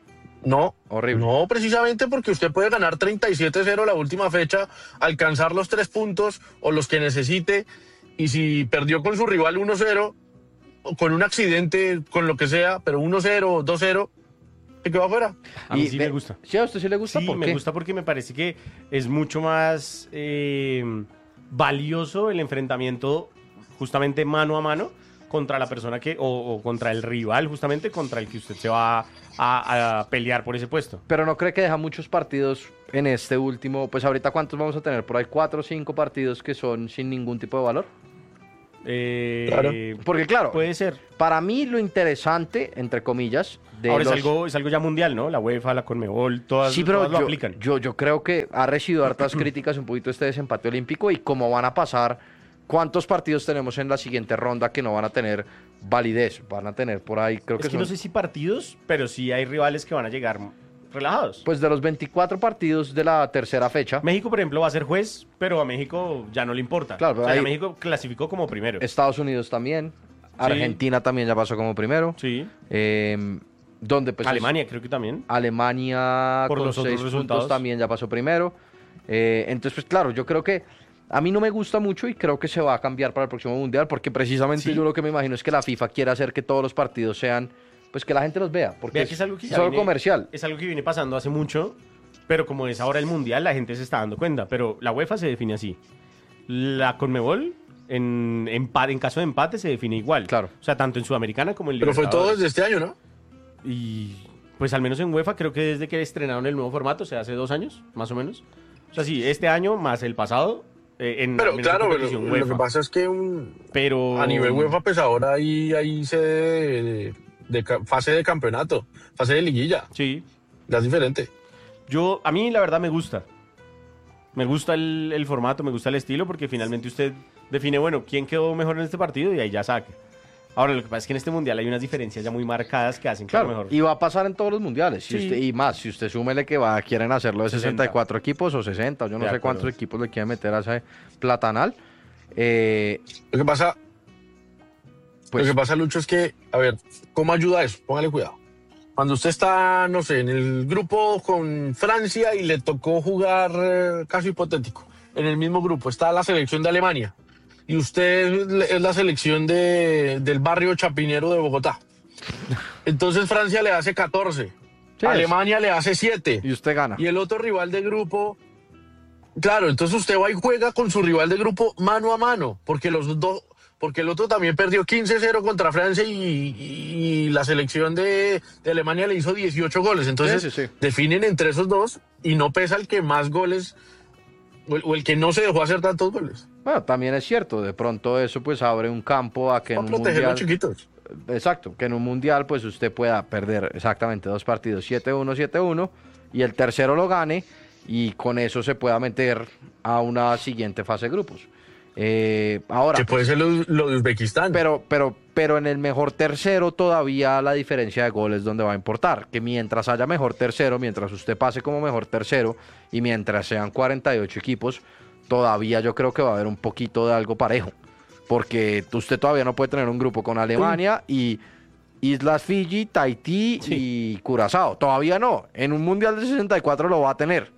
Speaker 3: No,
Speaker 2: Horrible.
Speaker 3: no, precisamente porque usted puede ganar treinta y siete cero la última fecha, alcanzar los tres puntos o los que necesite, y si perdió con su rival uno cero, o con un accidente, con lo que sea, pero uno cero, dos cero, se quedó afuera.
Speaker 1: A mí
Speaker 2: Y
Speaker 1: sí
Speaker 2: ve-
Speaker 1: me gusta.
Speaker 2: ¿Sí a usted sí le gusta?
Speaker 1: Sí,
Speaker 2: ¿Por
Speaker 1: me
Speaker 2: qué?
Speaker 1: gusta porque me parece que es mucho más eh, valioso el enfrentamiento justamente mano a mano contra la persona que, o, o contra el rival justamente contra el que usted se va a, a pelear por ese puesto.
Speaker 2: Pero no cree que deja muchos partidos en este último. Pues ahorita, ¿cuántos vamos a tener? Por ahí cuatro o cinco partidos que son sin ningún tipo de valor.
Speaker 1: Eh,
Speaker 3: Claro.
Speaker 2: Porque claro,
Speaker 1: Puede ser.
Speaker 2: para mí lo interesante, entre comillas, de
Speaker 1: Ahora
Speaker 2: los...
Speaker 1: es algo, es algo ya mundial, ¿no? La UEFA, la Conmebol, todas,
Speaker 2: Sí, pero
Speaker 1: todas lo
Speaker 2: yo,
Speaker 1: aplican.
Speaker 2: yo, yo creo que ha recibido hartas críticas un poquito este desempate olímpico y cómo van a pasar, cuántos partidos tenemos en la siguiente ronda que no van a tener validez, van a tener por ahí, creo
Speaker 1: es
Speaker 2: que,
Speaker 1: que
Speaker 2: son,
Speaker 1: no sé si partidos, pero sí hay rivales que van a llegar relajados.
Speaker 2: pues de los veinticuatro partidos de la tercera fecha,
Speaker 1: México, por ejemplo, va a ser juez, pero a México ya no le importa.
Speaker 2: Claro, pero
Speaker 1: o sea, ya
Speaker 2: ahí-
Speaker 1: México clasificó como primero.
Speaker 2: Estados Unidos también, Argentina también ya pasó como primero,
Speaker 1: Sí.
Speaker 2: eh, donde pues es-
Speaker 1: Alemania creo que también.
Speaker 2: Alemania
Speaker 1: Por
Speaker 2: con
Speaker 1: los otros
Speaker 2: seis puntos
Speaker 1: resultados.
Speaker 2: también ya pasó primero. Eh, entonces, pues claro, yo creo que a mí no me gusta mucho y creo que se va a cambiar para el próximo Mundial porque precisamente
Speaker 1: Sí.
Speaker 2: yo lo que me imagino es que la FIFA quiere hacer que todos los partidos sean, pues que la gente los vea, porque
Speaker 1: Vea
Speaker 2: es,
Speaker 1: que es algo que ya
Speaker 2: solo
Speaker 1: viene-
Speaker 2: comercial.
Speaker 1: Es algo que viene pasando hace mucho, pero como es ahora el Mundial, la gente se está dando cuenta. Pero la UEFA se define así. La Conmebol, en, empate, en caso de empate, se define igual.
Speaker 2: Claro.
Speaker 1: O sea, tanto en Sudamericana como en
Speaker 3: Pero fue todo
Speaker 1: Libertadores.
Speaker 3: desde este año, ¿no?
Speaker 1: Y pues al menos en UEFA, creo que desde que estrenaron el nuevo formato, o sea, hace dos años, más o menos. O sea, sí, este año más el pasado, eh, en,
Speaker 3: Pero
Speaker 1: al menos en
Speaker 3: claro, pero
Speaker 1: competición
Speaker 3: lo que
Speaker 1: UEFA.
Speaker 3: pasa es que un-
Speaker 1: Pero
Speaker 3: a nivel UEFA, pues ahora hay, hay sede de, de ca- fase de campeonato, fase de liguilla.
Speaker 1: Sí,
Speaker 3: Ya es diferente.
Speaker 1: yo, a mí la verdad me gusta. Me gusta el, el formato, me gusta el estilo, porque finalmente usted define, bueno, quién quedó mejor en este partido y ahí ya saque. Ahora, lo que pasa es que en este mundial hay unas diferencias ya muy marcadas que hacen que a lo
Speaker 2: Claro,
Speaker 1: mejor.
Speaker 2: y va a pasar en todos los mundiales. Si
Speaker 1: Sí.
Speaker 2: usted- y más, si usted súmele que va, quieren hacerlo de
Speaker 1: sesenta.
Speaker 2: sesenta y cuatro equipos o sesenta, yo no
Speaker 1: De
Speaker 2: sé
Speaker 1: acuerdo.
Speaker 2: cuántos equipos le quieren meter a ese platanal. Eh,
Speaker 3: Lo que pasa,
Speaker 2: pues
Speaker 3: lo que pasa, Lucho, es que, a ver, ¿cómo ayuda eso? Póngale cuidado. Cuando usted está, no sé, en el grupo con Francia y le tocó jugar, eh, caso hipotético, en el mismo grupo está la selección de Alemania y usted es la selección de, del barrio chapinero de Bogotá. Entonces Francia le hace catorce,
Speaker 2: Sí,
Speaker 3: Alemania le hace siete
Speaker 2: y usted gana.
Speaker 3: y el otro rival de grupo, claro, entonces usted va y juega con su rival de grupo mano a mano, porque los dos, porque el otro también perdió quince cero contra Francia y, y la selección de, de Alemania le hizo dieciocho goles. Entonces
Speaker 2: Sí, sí, sí.
Speaker 3: definen entre esos dos y no pesa el que más goles o el, o el que no se dejó hacer tantos goles.
Speaker 2: Bueno, también es cierto, de pronto eso pues abre un campo a que en
Speaker 3: Para
Speaker 2: un
Speaker 3: proteger a
Speaker 2: mundial,
Speaker 3: los chiquitos.
Speaker 2: exacto, que en un mundial pues usted pueda perder exactamente dos partidos, siete uno, siete uno, y el tercero lo gane y con eso se pueda meter a una siguiente fase de grupos. Eh, ahora,
Speaker 3: Que puede ser lo, lo de Uzbekistán.
Speaker 2: pero, pero, pero en el mejor tercero todavía la diferencia de goles donde va a importar. Que mientras haya mejor tercero, mientras usted pase como mejor tercero y mientras sean cuarenta y ocho equipos, todavía yo creo que va a haber un poquito de algo parejo. Porque usted todavía no puede tener un grupo con Alemania y Islas Fiji, Tahití y Curazao. Todavía no. En un mundial de sesenta y cuatro lo va a tener.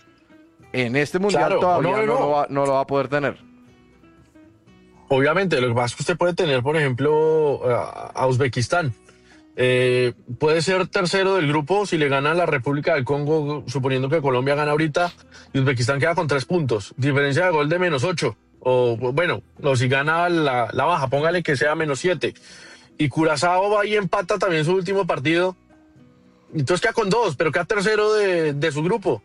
Speaker 2: En este mundial
Speaker 3: Claro,
Speaker 2: todavía
Speaker 3: no,
Speaker 2: no,
Speaker 3: no, no.
Speaker 2: Lo va, no lo va a poder tener.
Speaker 3: Obviamente, lo que pasa es que usted puede tener, por ejemplo, a, a Uzbekistán. Eh, puede ser tercero del grupo si le gana la República del Congo, suponiendo que Colombia gana ahorita, y Uzbekistán queda con tres puntos. Diferencia de gol de menos ocho. O bueno, o si gana la, la baja, póngale que sea menos siete. Y Curazao va y empata también su último partido. Entonces queda con dos, pero queda tercero de, de su grupo.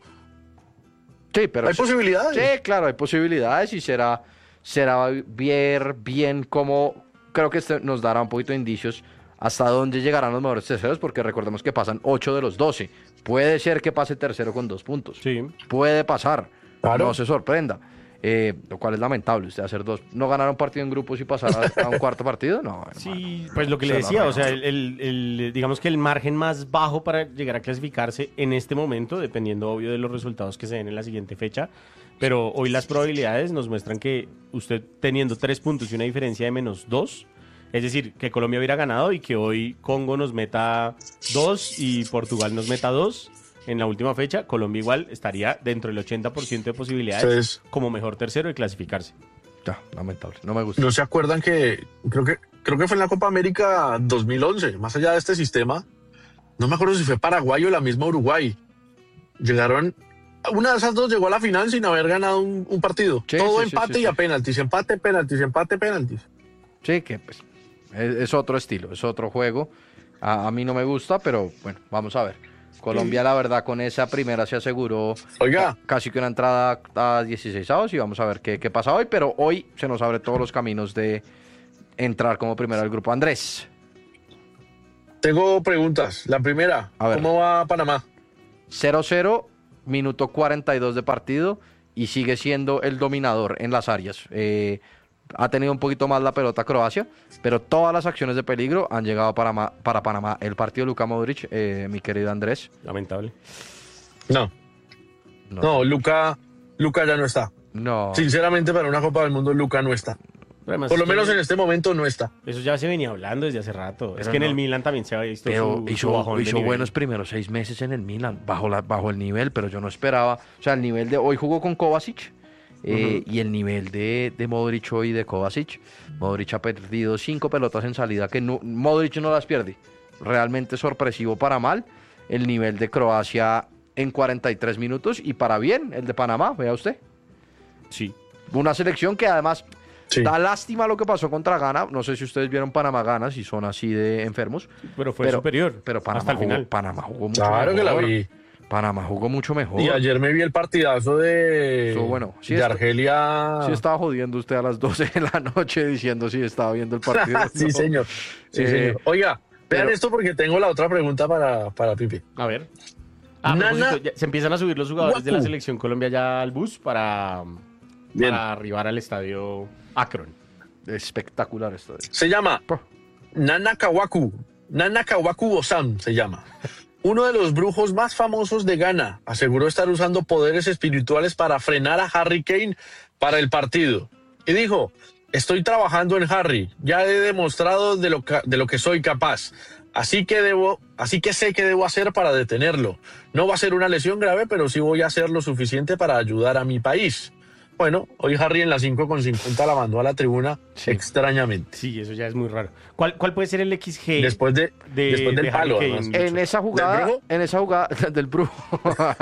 Speaker 2: Sí, pero
Speaker 3: Hay posibilidades.
Speaker 2: Sí, claro, hay posibilidades y será, será ver bien cómo, creo que este nos dará un poquito de indicios hasta dónde llegarán los mejores terceros, porque recordemos que pasan ocho de los doce. Puede ser que pase tercero con dos puntos.
Speaker 1: Sí.
Speaker 2: Puede pasar.
Speaker 3: Claro.
Speaker 2: No se sorprenda. Eh, lo cual es lamentable, usted hacer dos, no ganar un partido en grupos y pasar a, a un cuarto partido, no.
Speaker 1: Sí,
Speaker 2: hermano.
Speaker 1: pues lo que le
Speaker 2: Se la
Speaker 1: decía, o sea,
Speaker 2: regalan.
Speaker 1: el, el- el- digamos que el margen más bajo para llegar a clasificarse en este momento, dependiendo obvio de los resultados que se den en la siguiente fecha, pero hoy las probabilidades nos muestran que usted teniendo tres puntos y una diferencia de menos dos, es decir, que Colombia hubiera ganado y que hoy Congo nos meta dos y Portugal nos meta dos en la última fecha, Colombia igual estaría dentro del ochenta por ciento de posibilidades
Speaker 3: Entonces-
Speaker 1: como mejor tercero de clasificarse.
Speaker 2: Ya, lamentable, no me gusta.
Speaker 3: ¿No se acuerdan que creo que creo que fue en la Copa América dos mil once, más allá de este sistema? No me acuerdo si fue Paraguay o la misma Uruguay. Llegaron, una de esas dos llegó a la final sin haber ganado un, un partido.
Speaker 2: Sí,
Speaker 3: Todo
Speaker 2: sí, sí,
Speaker 3: empate
Speaker 2: sí,
Speaker 3: y a
Speaker 2: sí.
Speaker 3: penaltis, empate, penaltis, empate, penaltis.
Speaker 2: Sí, que pues es, es otro estilo, es otro juego. A, a mí no me gusta, pero bueno, vamos a ver. Colombia, la verdad, con esa primera se aseguró
Speaker 3: Oiga.
Speaker 2: casi que una entrada a dieciséis avos y vamos a ver qué, qué pasa hoy, pero hoy se nos abren todos los caminos de entrar como primero al grupo. Andrés.
Speaker 3: Tengo preguntas. La primera,
Speaker 2: A ver.
Speaker 3: ¿cómo va Panamá?
Speaker 2: cero cero, minuto cuarenta y dos de partido y sigue siendo el dominador en las áreas. Eh, ha tenido un poquito más la pelota Croacia, pero todas las acciones de peligro han llegado para, Ma- para Panamá. El partido de Luka Modric, eh, mi querido Andrés.
Speaker 1: Lamentable.
Speaker 3: No,
Speaker 2: No.
Speaker 3: no, Luca, Luca ya no está.
Speaker 2: No.
Speaker 3: Sinceramente, para una Copa del Mundo, Luca no está.
Speaker 1: Pero además
Speaker 3: Por lo
Speaker 1: es que
Speaker 3: menos en este momento no está.
Speaker 1: Eso ya se venía hablando desde hace rato. es
Speaker 2: Pero
Speaker 1: que en
Speaker 2: no.
Speaker 1: el Milan también se había visto
Speaker 2: Pero
Speaker 1: su, su
Speaker 2: hizo,
Speaker 1: bajón de
Speaker 2: hizo
Speaker 1: nivel.
Speaker 2: buenos primeros seis meses en el Milan, bajo, la, bajo el nivel, pero yo no esperaba. O sea, el nivel de hoy jugó con Kovacic eh, y el nivel de, de Modric hoy de Kovacic. Modric ha perdido cinco pelotas en salida que no, Modric no las pierde. Realmente sorpresivo para mal. El nivel de Croacia en cuarenta y tres minutos y para bien el de Panamá, vea usted.
Speaker 1: Sí.
Speaker 2: Una selección que además
Speaker 3: Sí.
Speaker 2: da lástima lo que pasó contra Ghana. No sé si ustedes vieron Panamá-Ghana, si son así de enfermos.
Speaker 1: Pero fue superior.
Speaker 2: Pero Panamá,
Speaker 1: hasta el
Speaker 2: jugó,
Speaker 1: final.
Speaker 2: Panamá jugó mucho
Speaker 3: Claro
Speaker 2: mejor.
Speaker 3: que la vi.
Speaker 2: Panamá jugó mucho mejor.
Speaker 3: Y ayer me vi el partidazo de,
Speaker 2: Estuvo bueno. Sí,
Speaker 3: de
Speaker 2: esto-
Speaker 3: Argelia.
Speaker 2: Sí estaba jodiendo usted a las doce de la noche diciendo si estaba viendo el partido.
Speaker 3: sí,
Speaker 2: No.
Speaker 3: señor. Sí,
Speaker 2: Eh,
Speaker 3: señor. Oiga, vean
Speaker 2: pero-
Speaker 3: esto porque tengo la otra pregunta para, para Pipi.
Speaker 1: A ver. Ah, a
Speaker 3: Nana-
Speaker 1: propósito, ya se empiezan a subir los jugadores de la
Speaker 3: Guacu.
Speaker 1: selección Colombia ya al bus para,
Speaker 3: Bien.
Speaker 1: para arribar al estadio Akron.
Speaker 2: Espectacular esto.
Speaker 3: Se llama
Speaker 2: Puh.
Speaker 3: Nana Kawaku. Nana Kawaku Osam se llama. Uno de los brujos más famosos de Ghana aseguró estar usando poderes espirituales para frenar a Harry Kane para el partido. Y dijo, estoy trabajando en Harry, ya he demostrado de lo, ca- de lo que soy capaz. Así que, debo, así que sé qué debo hacer para detenerlo. No va a ser una lesión grave, pero sí voy a hacer lo suficiente para ayudar a mi país. Bueno, hoy Harry en las cinco con cincuenta la mandó a la tribuna
Speaker 2: Sí.
Speaker 3: extrañamente.
Speaker 1: Sí, eso ya es muy raro. ¿Cuál, cuál puede ser el X G?
Speaker 3: Después, de,
Speaker 1: de-
Speaker 3: después del
Speaker 1: de
Speaker 3: palo,
Speaker 1: Harry
Speaker 3: además.
Speaker 1: Kane.
Speaker 2: En esa jugada,
Speaker 3: ¿Del brujo?
Speaker 2: en esa jugada del brujo,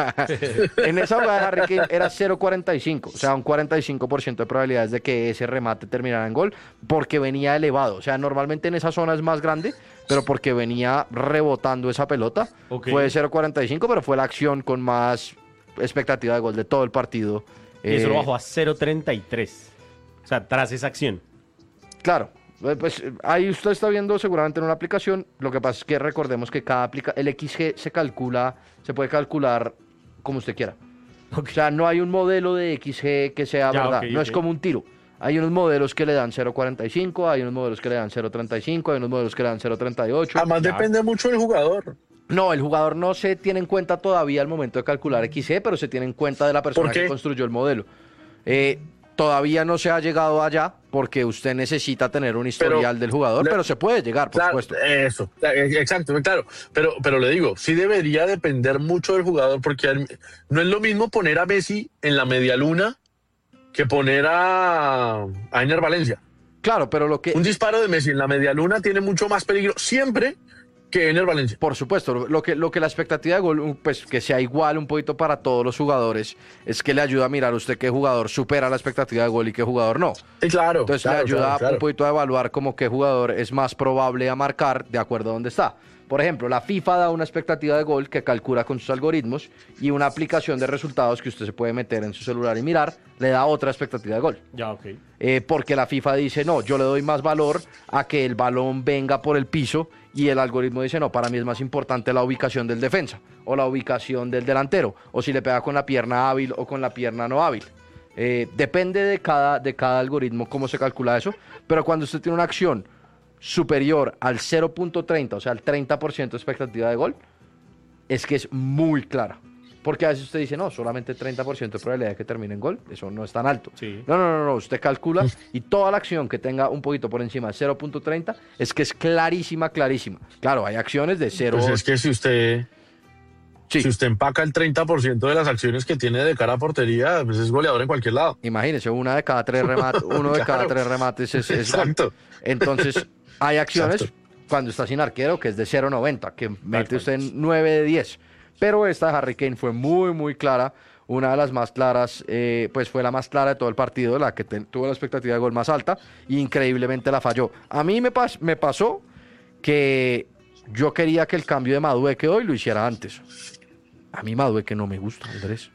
Speaker 2: en esa jugada de Harry Kane era cero cuarenta y cinco, o sea, un cuarenta y cinco por ciento de probabilidades de que ese remate terminara en gol, porque venía elevado. O sea, normalmente en esa zona es más grande, pero porque venía rebotando esa pelota,
Speaker 1: Ok.
Speaker 2: fue cero cuarenta y cinco, pero fue la acción con más expectativa de gol de todo el partido.
Speaker 1: Y eso lo
Speaker 2: Eh,
Speaker 1: bajó a cero treinta y tres. O sea, tras esa acción.
Speaker 2: Claro, eh, pues eh, ahí usted está viendo seguramente en una aplicación. Lo que pasa es que recordemos que cada aplica el X G se calcula, se puede calcular como usted quiera.
Speaker 1: Ok.
Speaker 2: O sea, no hay un modelo de X G que sea
Speaker 1: Ya,
Speaker 2: verdad.
Speaker 1: ok,
Speaker 2: no
Speaker 1: ok.
Speaker 2: es como un tiro. Hay unos modelos que le dan cero cuarenta y cinco, hay unos modelos que le dan cero treinta y cinco, hay unos modelos que le dan cero treinta y ocho.
Speaker 3: Además
Speaker 1: Ya.
Speaker 3: depende mucho del jugador.
Speaker 2: No, el jugador no se tiene en cuenta todavía al momento de calcular X G, pero se tiene en cuenta de la persona
Speaker 3: ¿Por qué?
Speaker 2: que construyó el modelo. Eh, todavía no se ha llegado allá porque usted necesita tener un historial del jugador,
Speaker 3: le-
Speaker 2: pero se puede llegar, por
Speaker 3: Claro,
Speaker 2: supuesto.
Speaker 3: eso, eh, exacto, claro. Pero, pero le digo, sí debería depender mucho del jugador, porque al- no es lo mismo poner a Messi en la media luna que poner a, a Ener Valencia.
Speaker 2: Claro, pero lo que,
Speaker 3: Un disparo de Messi en la media luna tiene mucho más peligro siempre que Ener Valencia.
Speaker 2: por supuesto, lo que, lo que la expectativa de gol, pues que sea igual un poquito para todos los jugadores, es que le ayuda a mirar usted qué jugador supera la expectativa de gol y qué jugador no.
Speaker 3: Sí, claro.
Speaker 2: Entonces
Speaker 3: claro,
Speaker 2: le ayuda
Speaker 3: claro, claro.
Speaker 2: un poquito a evaluar como qué jugador es más probable a marcar de acuerdo a dónde está. Por ejemplo, la FIFA da una expectativa de gol que calcula con sus algoritmos y una aplicación de resultados que usted se puede meter en su celular y mirar, le da otra expectativa de gol.
Speaker 1: Ya, ok.
Speaker 2: Eh, porque la FIFA dice, no, yo le doy más valor a que el balón venga por el piso y el algoritmo dice, no, para mí es más importante la ubicación del defensa o la ubicación del delantero o si le pega con la pierna hábil o con la pierna no hábil. Eh, depende de cada, de cada algoritmo cómo se calcula eso, pero cuando usted tiene una acción superior al cero punto treinta, o sea, al treinta por ciento de expectativa de gol, es que es muy clara. Porque a veces usted dice, no, solamente treinta por ciento de probabilidad de que termine en gol, eso no es tan alto.
Speaker 1: Sí.
Speaker 2: No, no, no, no, usted calcula y toda la acción que tenga un poquito por encima de cero punto treinta es que es clarísima, clarísima. Claro, hay acciones de cero.
Speaker 3: Pues es que si usted,
Speaker 2: Sí,
Speaker 3: si usted empaca el treinta por ciento de las acciones que tiene de cara a portería, pues es goleador en cualquier lado.
Speaker 2: imagínese, una de cada tres remates, uno de cada
Speaker 3: Claro.
Speaker 2: tres remates es, es gol.
Speaker 3: Exacto.
Speaker 2: Entonces, hay acciones
Speaker 3: Exacto.
Speaker 2: cuando está sin arquero que es de cero noventa, que mete
Speaker 1: cual.
Speaker 2: usted en nueve de diez. Pero esta de Harry Kane fue muy, muy clara. Una de las más claras, eh, pues fue la más clara de todo el partido, la que te- tuvo la expectativa de gol más alta, e increíblemente la falló. A mí me, pas- me pasó que Yo quería que el cambio de Madueque hoy lo hiciera antes. A mí Madueque no me gusta, Andrés.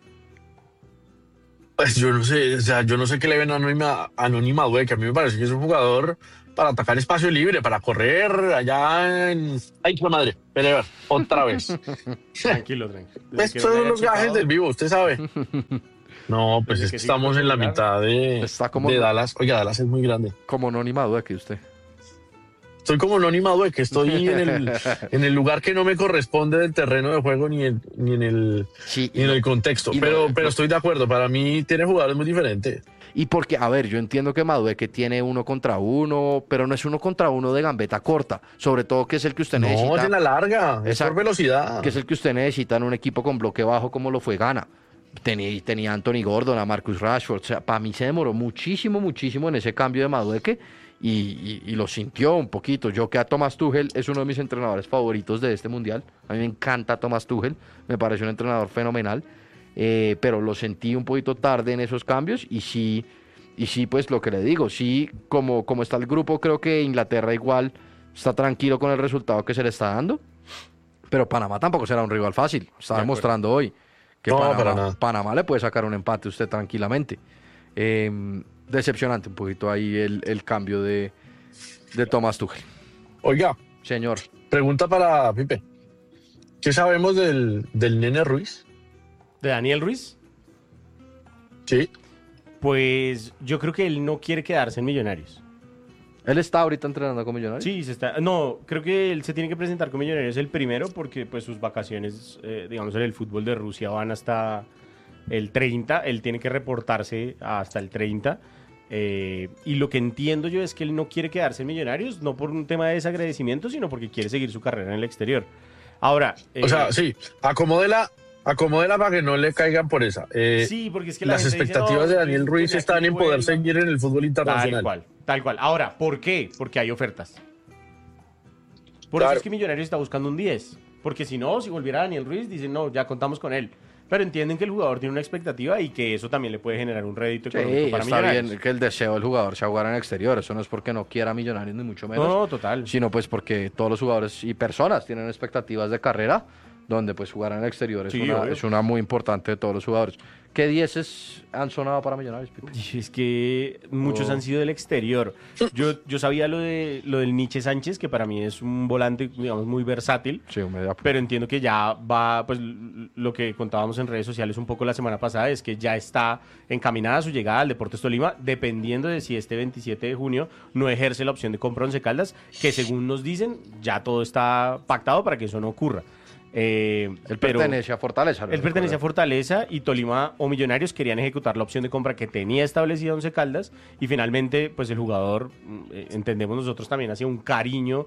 Speaker 3: Pues yo no sé, o sea, yo no sé qué le ven a Anónima, Anónima Madueque. A mí me parece que es un jugador para atacar espacio libre, para correr allá en... ¡Ay, qué madre! Pelear, otra vez.
Speaker 1: Tranquilo, tranquilo.
Speaker 3: Estos son los gajes del vivo, usted sabe. No, pues es que estamos en la mitad de,
Speaker 2: Está como
Speaker 3: de
Speaker 2: no-
Speaker 3: Dallas. Oiga, Dallas es muy grande.
Speaker 2: Como no ni Madueque usted.
Speaker 3: Estoy como Anónima Madueque, estoy en el, en el lugar que no me corresponde del terreno de juego ni en, ni en el...
Speaker 2: Sí,
Speaker 3: Y en el contexto,
Speaker 2: y
Speaker 3: pero,
Speaker 2: no-
Speaker 3: pero estoy de acuerdo. Para mí tiene jugadores muy diferentes.
Speaker 2: Y porque, a ver, yo entiendo que Madueque tiene uno contra uno, pero no es uno contra uno de gambeta corta, sobre todo que es el que usted
Speaker 3: No,
Speaker 2: necesita,
Speaker 3: de la larga, es
Speaker 2: Exacto.
Speaker 3: por velocidad.
Speaker 2: que es el que usted necesita en un equipo con bloque bajo como lo fue Ghana. Tenía, tenía a Anthony Gordon, a Marcus Rashford, o sea, para mí se demoró muchísimo, muchísimo en ese cambio de Madueque y, y, y lo sintió un poquito. Yo que a Thomas Tuchel es uno de mis entrenadores favoritos de este mundial, a mí me encanta Thomas Tuchel, me parece un entrenador fenomenal, eh, pero lo sentí un poquito tarde en esos cambios y sí... Y sí, pues lo que le digo, sí, como, como está el grupo, creo que Inglaterra igual está tranquilo con el resultado que se le está dando. Pero Panamá tampoco será un rival fácil. Está
Speaker 1: De
Speaker 2: demostrando hoy que
Speaker 3: No,
Speaker 2: Panamá,
Speaker 3: para nada.
Speaker 2: Panamá le puede sacar un empate a usted tranquilamente. Eh, decepcionante un poquito ahí el, el cambio de, de Thomas Tuchel.
Speaker 3: Oiga,
Speaker 2: Señor,
Speaker 3: pregunta para Pipe. ¿Qué sabemos del, del Nene Ruiz?
Speaker 1: ¿De Daniel Ruiz?
Speaker 3: Sí.
Speaker 1: Pues yo creo que él no quiere quedarse en Millonarios.
Speaker 2: él está ahorita entrenando con Millonarios.
Speaker 1: Sí, se está. No, creo que él se tiene que presentar con Millonarios el primero porque pues sus vacaciones, eh, digamos, en el fútbol de Rusia van hasta el treinta. Él tiene que reportarse hasta el treinta. Eh, y lo que entiendo yo es que él no quiere quedarse en Millonarios, no por un tema de desagradecimiento, sino porque quiere seguir su carrera en el exterior. Ahora,
Speaker 3: O
Speaker 1: eh,
Speaker 3: sea, sí, acomódela, acomódela para que no le caigan por esa. Eh,
Speaker 1: sí, porque es que la
Speaker 3: las
Speaker 1: gente dice,
Speaker 3: expectativas
Speaker 1: no,
Speaker 3: de Daniel
Speaker 1: pues,
Speaker 3: Ruiz
Speaker 1: tenía
Speaker 3: están
Speaker 1: que
Speaker 3: en poder
Speaker 1: vuelva.
Speaker 3: seguir en el fútbol
Speaker 1: Tal
Speaker 3: internacional.
Speaker 1: cual, tal cual. Ahora, ¿por qué? Porque hay ofertas. Por
Speaker 3: Claro.
Speaker 1: eso es que Millonarios está buscando un diez. Porque si no, si volviera Daniel Ruiz, dicen, no, ya contamos con él. Pero entienden que el jugador tiene una expectativa y que eso también le puede generar un rédito
Speaker 2: Sí,
Speaker 1: económico para
Speaker 2: está
Speaker 1: Millonarios.
Speaker 2: bien que el deseo del jugador sea jugar en el exterior. Eso no es porque no quiera Millonarios ni mucho menos.
Speaker 1: No, no, total.
Speaker 2: Sino pues porque todos los jugadores y personas tienen expectativas de carrera donde pues jugar en el exterior es,
Speaker 1: Sí,
Speaker 2: una,
Speaker 1: obvio.
Speaker 2: es una muy importante de todos los jugadores. ¿Qué dieces han sonado para Millonarios, Pipe?
Speaker 1: Y es que muchos
Speaker 2: Oh.
Speaker 1: han sido del exterior. Yo, yo sabía lo de lo del Nietzsche Sánchez, que para mí es un volante, digamos, muy versátil.
Speaker 2: Sí, un media-
Speaker 1: Pero entiendo que ya va, pues l- lo que contábamos en redes sociales un poco la semana pasada es que ya está encaminada su llegada al Deportes Tolima, dependiendo de si este veintisiete de junio no ejerce la opción de compra Once Caldas, que según nos dicen, ya todo está pactado para que eso no ocurra. Eh,
Speaker 2: Él
Speaker 1: pero
Speaker 2: pertenece a Fortaleza. ¿no?
Speaker 1: él pertenece a Fortaleza y Tolima o Millonarios querían ejecutar la opción de compra que tenía establecida Once Caldas y finalmente pues el jugador, mm, eh, entendemos nosotros también, hacía un cariño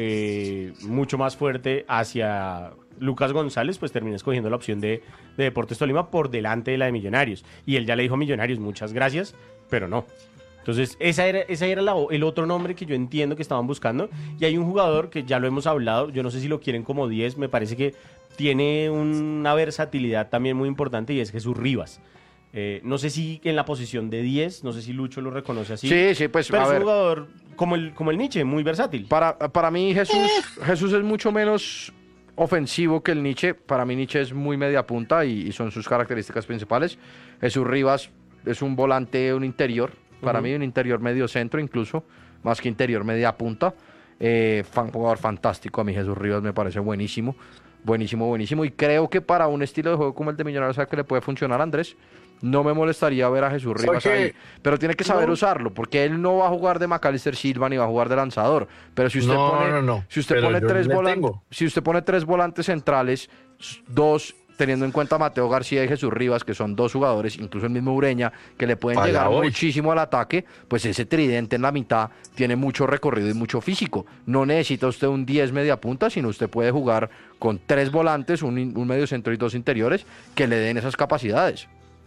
Speaker 1: eh, mucho más fuerte hacia Lucas González, pues termina escogiendo la opción de, de Deportes Tolima por delante de la de Millonarios. Y él ya le dijo a Millonarios, muchas gracias, pero no. Entonces, esa era, esa era la- el otro nombre que yo entiendo que estaban buscando. Y hay un jugador que ya lo hemos hablado, yo no sé si lo quieren como diez, me parece que tiene una versatilidad también muy importante y es Jesús Rivas. Eh, no sé si en la posición de diez, no sé si Lucho lo reconoce así.
Speaker 2: Sí, sí, pues
Speaker 1: pero
Speaker 2: a
Speaker 1: es
Speaker 2: ver.
Speaker 1: un jugador como el, como el Nietzsche, muy versátil.
Speaker 2: Para, para mí Jesús, Jesús es mucho menos ofensivo que el Nietzsche. Para mí Nietzsche es muy media punta y, y son sus características principales. Jesús Rivas es un volante, un interior. Para
Speaker 1: Ujú.
Speaker 2: mí un interior medio centro incluso, más que interior media punta. Eh, fan, jugador fantástico. A mí Jesús Rivas me parece buenísimo. Buenísimo, buenísimo. Y creo que para un estilo de juego como el de Millonarios, ¿sabe que le puede funcionar a Andrés? No me molestaría ver a Jesús Rivas
Speaker 3: Porque-
Speaker 2: ahí. Pero tiene que saber
Speaker 3: No.
Speaker 2: usarlo, porque él no va a jugar de Macalister Silva ni va a jugar de lanzador. Pero si usted
Speaker 3: No,
Speaker 2: pone,
Speaker 3: no, no.
Speaker 2: si usted
Speaker 3: Pero
Speaker 2: pone
Speaker 3: yo
Speaker 2: tres
Speaker 3: le
Speaker 2: volantes,
Speaker 3: tengo.
Speaker 2: si usted pone tres volantes centrales, s- dos teniendo en cuenta a Mateo García y Jesús Rivas, que son dos jugadores, incluso el mismo Ureña, que le pueden
Speaker 3: Allá
Speaker 2: llegar
Speaker 3: voy.
Speaker 2: muchísimo al ataque, pues ese tridente en la mitad tiene mucho recorrido y mucho físico. No necesita usted un diez media punta, sino usted puede jugar con tres volantes, un, in- un medio centro y dos interiores que le den esas capacidades.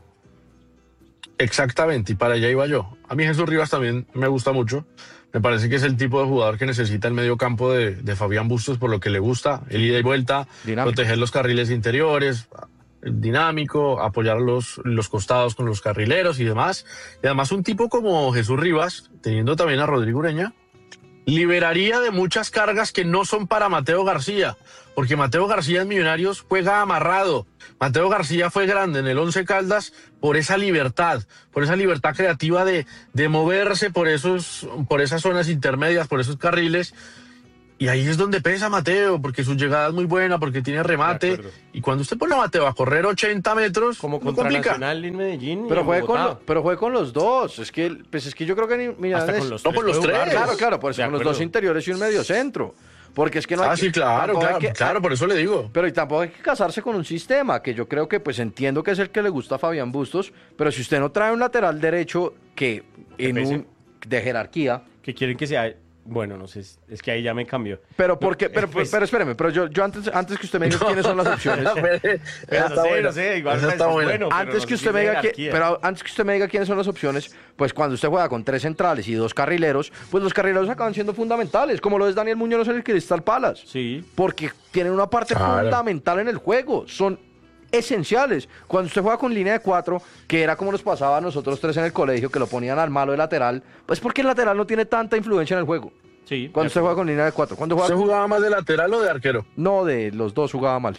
Speaker 3: Exactamente, y para allá iba yo. A mí Jesús Rivas también me gusta mucho. Me parece que es el tipo de jugador que necesita el medio campo de, de Fabián Bustos por lo que le gusta, el ida y vuelta,
Speaker 2: Dinámico.
Speaker 3: proteger los carriles interiores, dinámico, apoyar los, los costados con los carrileros y demás. Y además un tipo como Jesús Rivas, teniendo también a Rodrigo Ureña, liberaría de muchas cargas que no son para Mateo García, porque Mateo García en Millonarios juega amarrado. Mateo García fue grande en el Once Caldas por esa libertad, por esa libertad creativa de, de moverse por, esos, por esas zonas intermedias, por esos carriles. Y ahí es donde pesa Mateo, porque su llegada es muy buena, porque tiene remate. Y cuando usted pone a Mateo a correr ochenta metros,
Speaker 1: Como
Speaker 3: no
Speaker 1: contra
Speaker 3: complica.
Speaker 1: Nacional en Medellín. y
Speaker 2: Pero
Speaker 1: en
Speaker 2: juegue, con,
Speaker 1: Bogotá.
Speaker 2: lo- pero juegue con los dos. Es que, pues es que yo creo que ni-
Speaker 1: Hasta
Speaker 2: Millonarios...
Speaker 1: con los
Speaker 3: No,
Speaker 1: tres.
Speaker 3: con los
Speaker 1: puede jugar.
Speaker 3: tres.
Speaker 2: Claro, claro, por eso
Speaker 1: De
Speaker 2: con los
Speaker 1: acuerdo.
Speaker 2: dos interiores y un medio centro. Porque es que no hay
Speaker 3: Ah,
Speaker 2: que-
Speaker 3: sí, claro,
Speaker 2: tampoco hay
Speaker 3: claro,
Speaker 2: que-
Speaker 3: claro, por eso le digo.
Speaker 2: Pero y tampoco hay que casarse con un sistema, que yo creo que pues entiendo que es el que le gusta a Fabián Bustos, pero si usted no trae un lateral derecho que en
Speaker 1: pese.
Speaker 2: un de jerarquía,
Speaker 1: Que quieren que sea... Bueno, no sé, es- es que ahí ya me cambió.
Speaker 2: pero
Speaker 1: No,
Speaker 2: porque, pero,
Speaker 1: pues,
Speaker 2: pero espéreme, pero yo, yo antes, antes que usted me diga quiénes son las opciones,
Speaker 1: pero no
Speaker 3: Está
Speaker 1: sé,
Speaker 3: bueno.
Speaker 1: no sé, igual
Speaker 3: Esa
Speaker 1: me
Speaker 3: está
Speaker 1: parece
Speaker 3: buena.
Speaker 1: bueno, pero
Speaker 2: antes
Speaker 1: no
Speaker 2: que
Speaker 1: sé
Speaker 2: usted
Speaker 1: si
Speaker 2: me
Speaker 1: es
Speaker 2: diga que,
Speaker 1: jerarquía.
Speaker 2: pero antes que usted me diga quiénes son las opciones, pues cuando usted juega con tres centrales y dos carrileros, pues los carrileros acaban siendo fundamentales, como lo es Daniel Muñoz en el Crystal Palace.
Speaker 1: Sí,
Speaker 2: Porque tienen una parte
Speaker 3: Claro.
Speaker 2: fundamental en el juego, son esenciales. Cuando usted juega con línea de cuatro, que era como nos pasaba a nosotros tres en el colegio, que lo ponían al malo de lateral, pues porque el lateral no tiene tanta influencia en el juego.
Speaker 1: sí.
Speaker 2: Cuando usted juega con línea de cuatro, cuando juega
Speaker 3: ¿Usted
Speaker 2: con-
Speaker 3: jugaba más de lateral o de arquero?
Speaker 2: no, de los dos jugaba mal.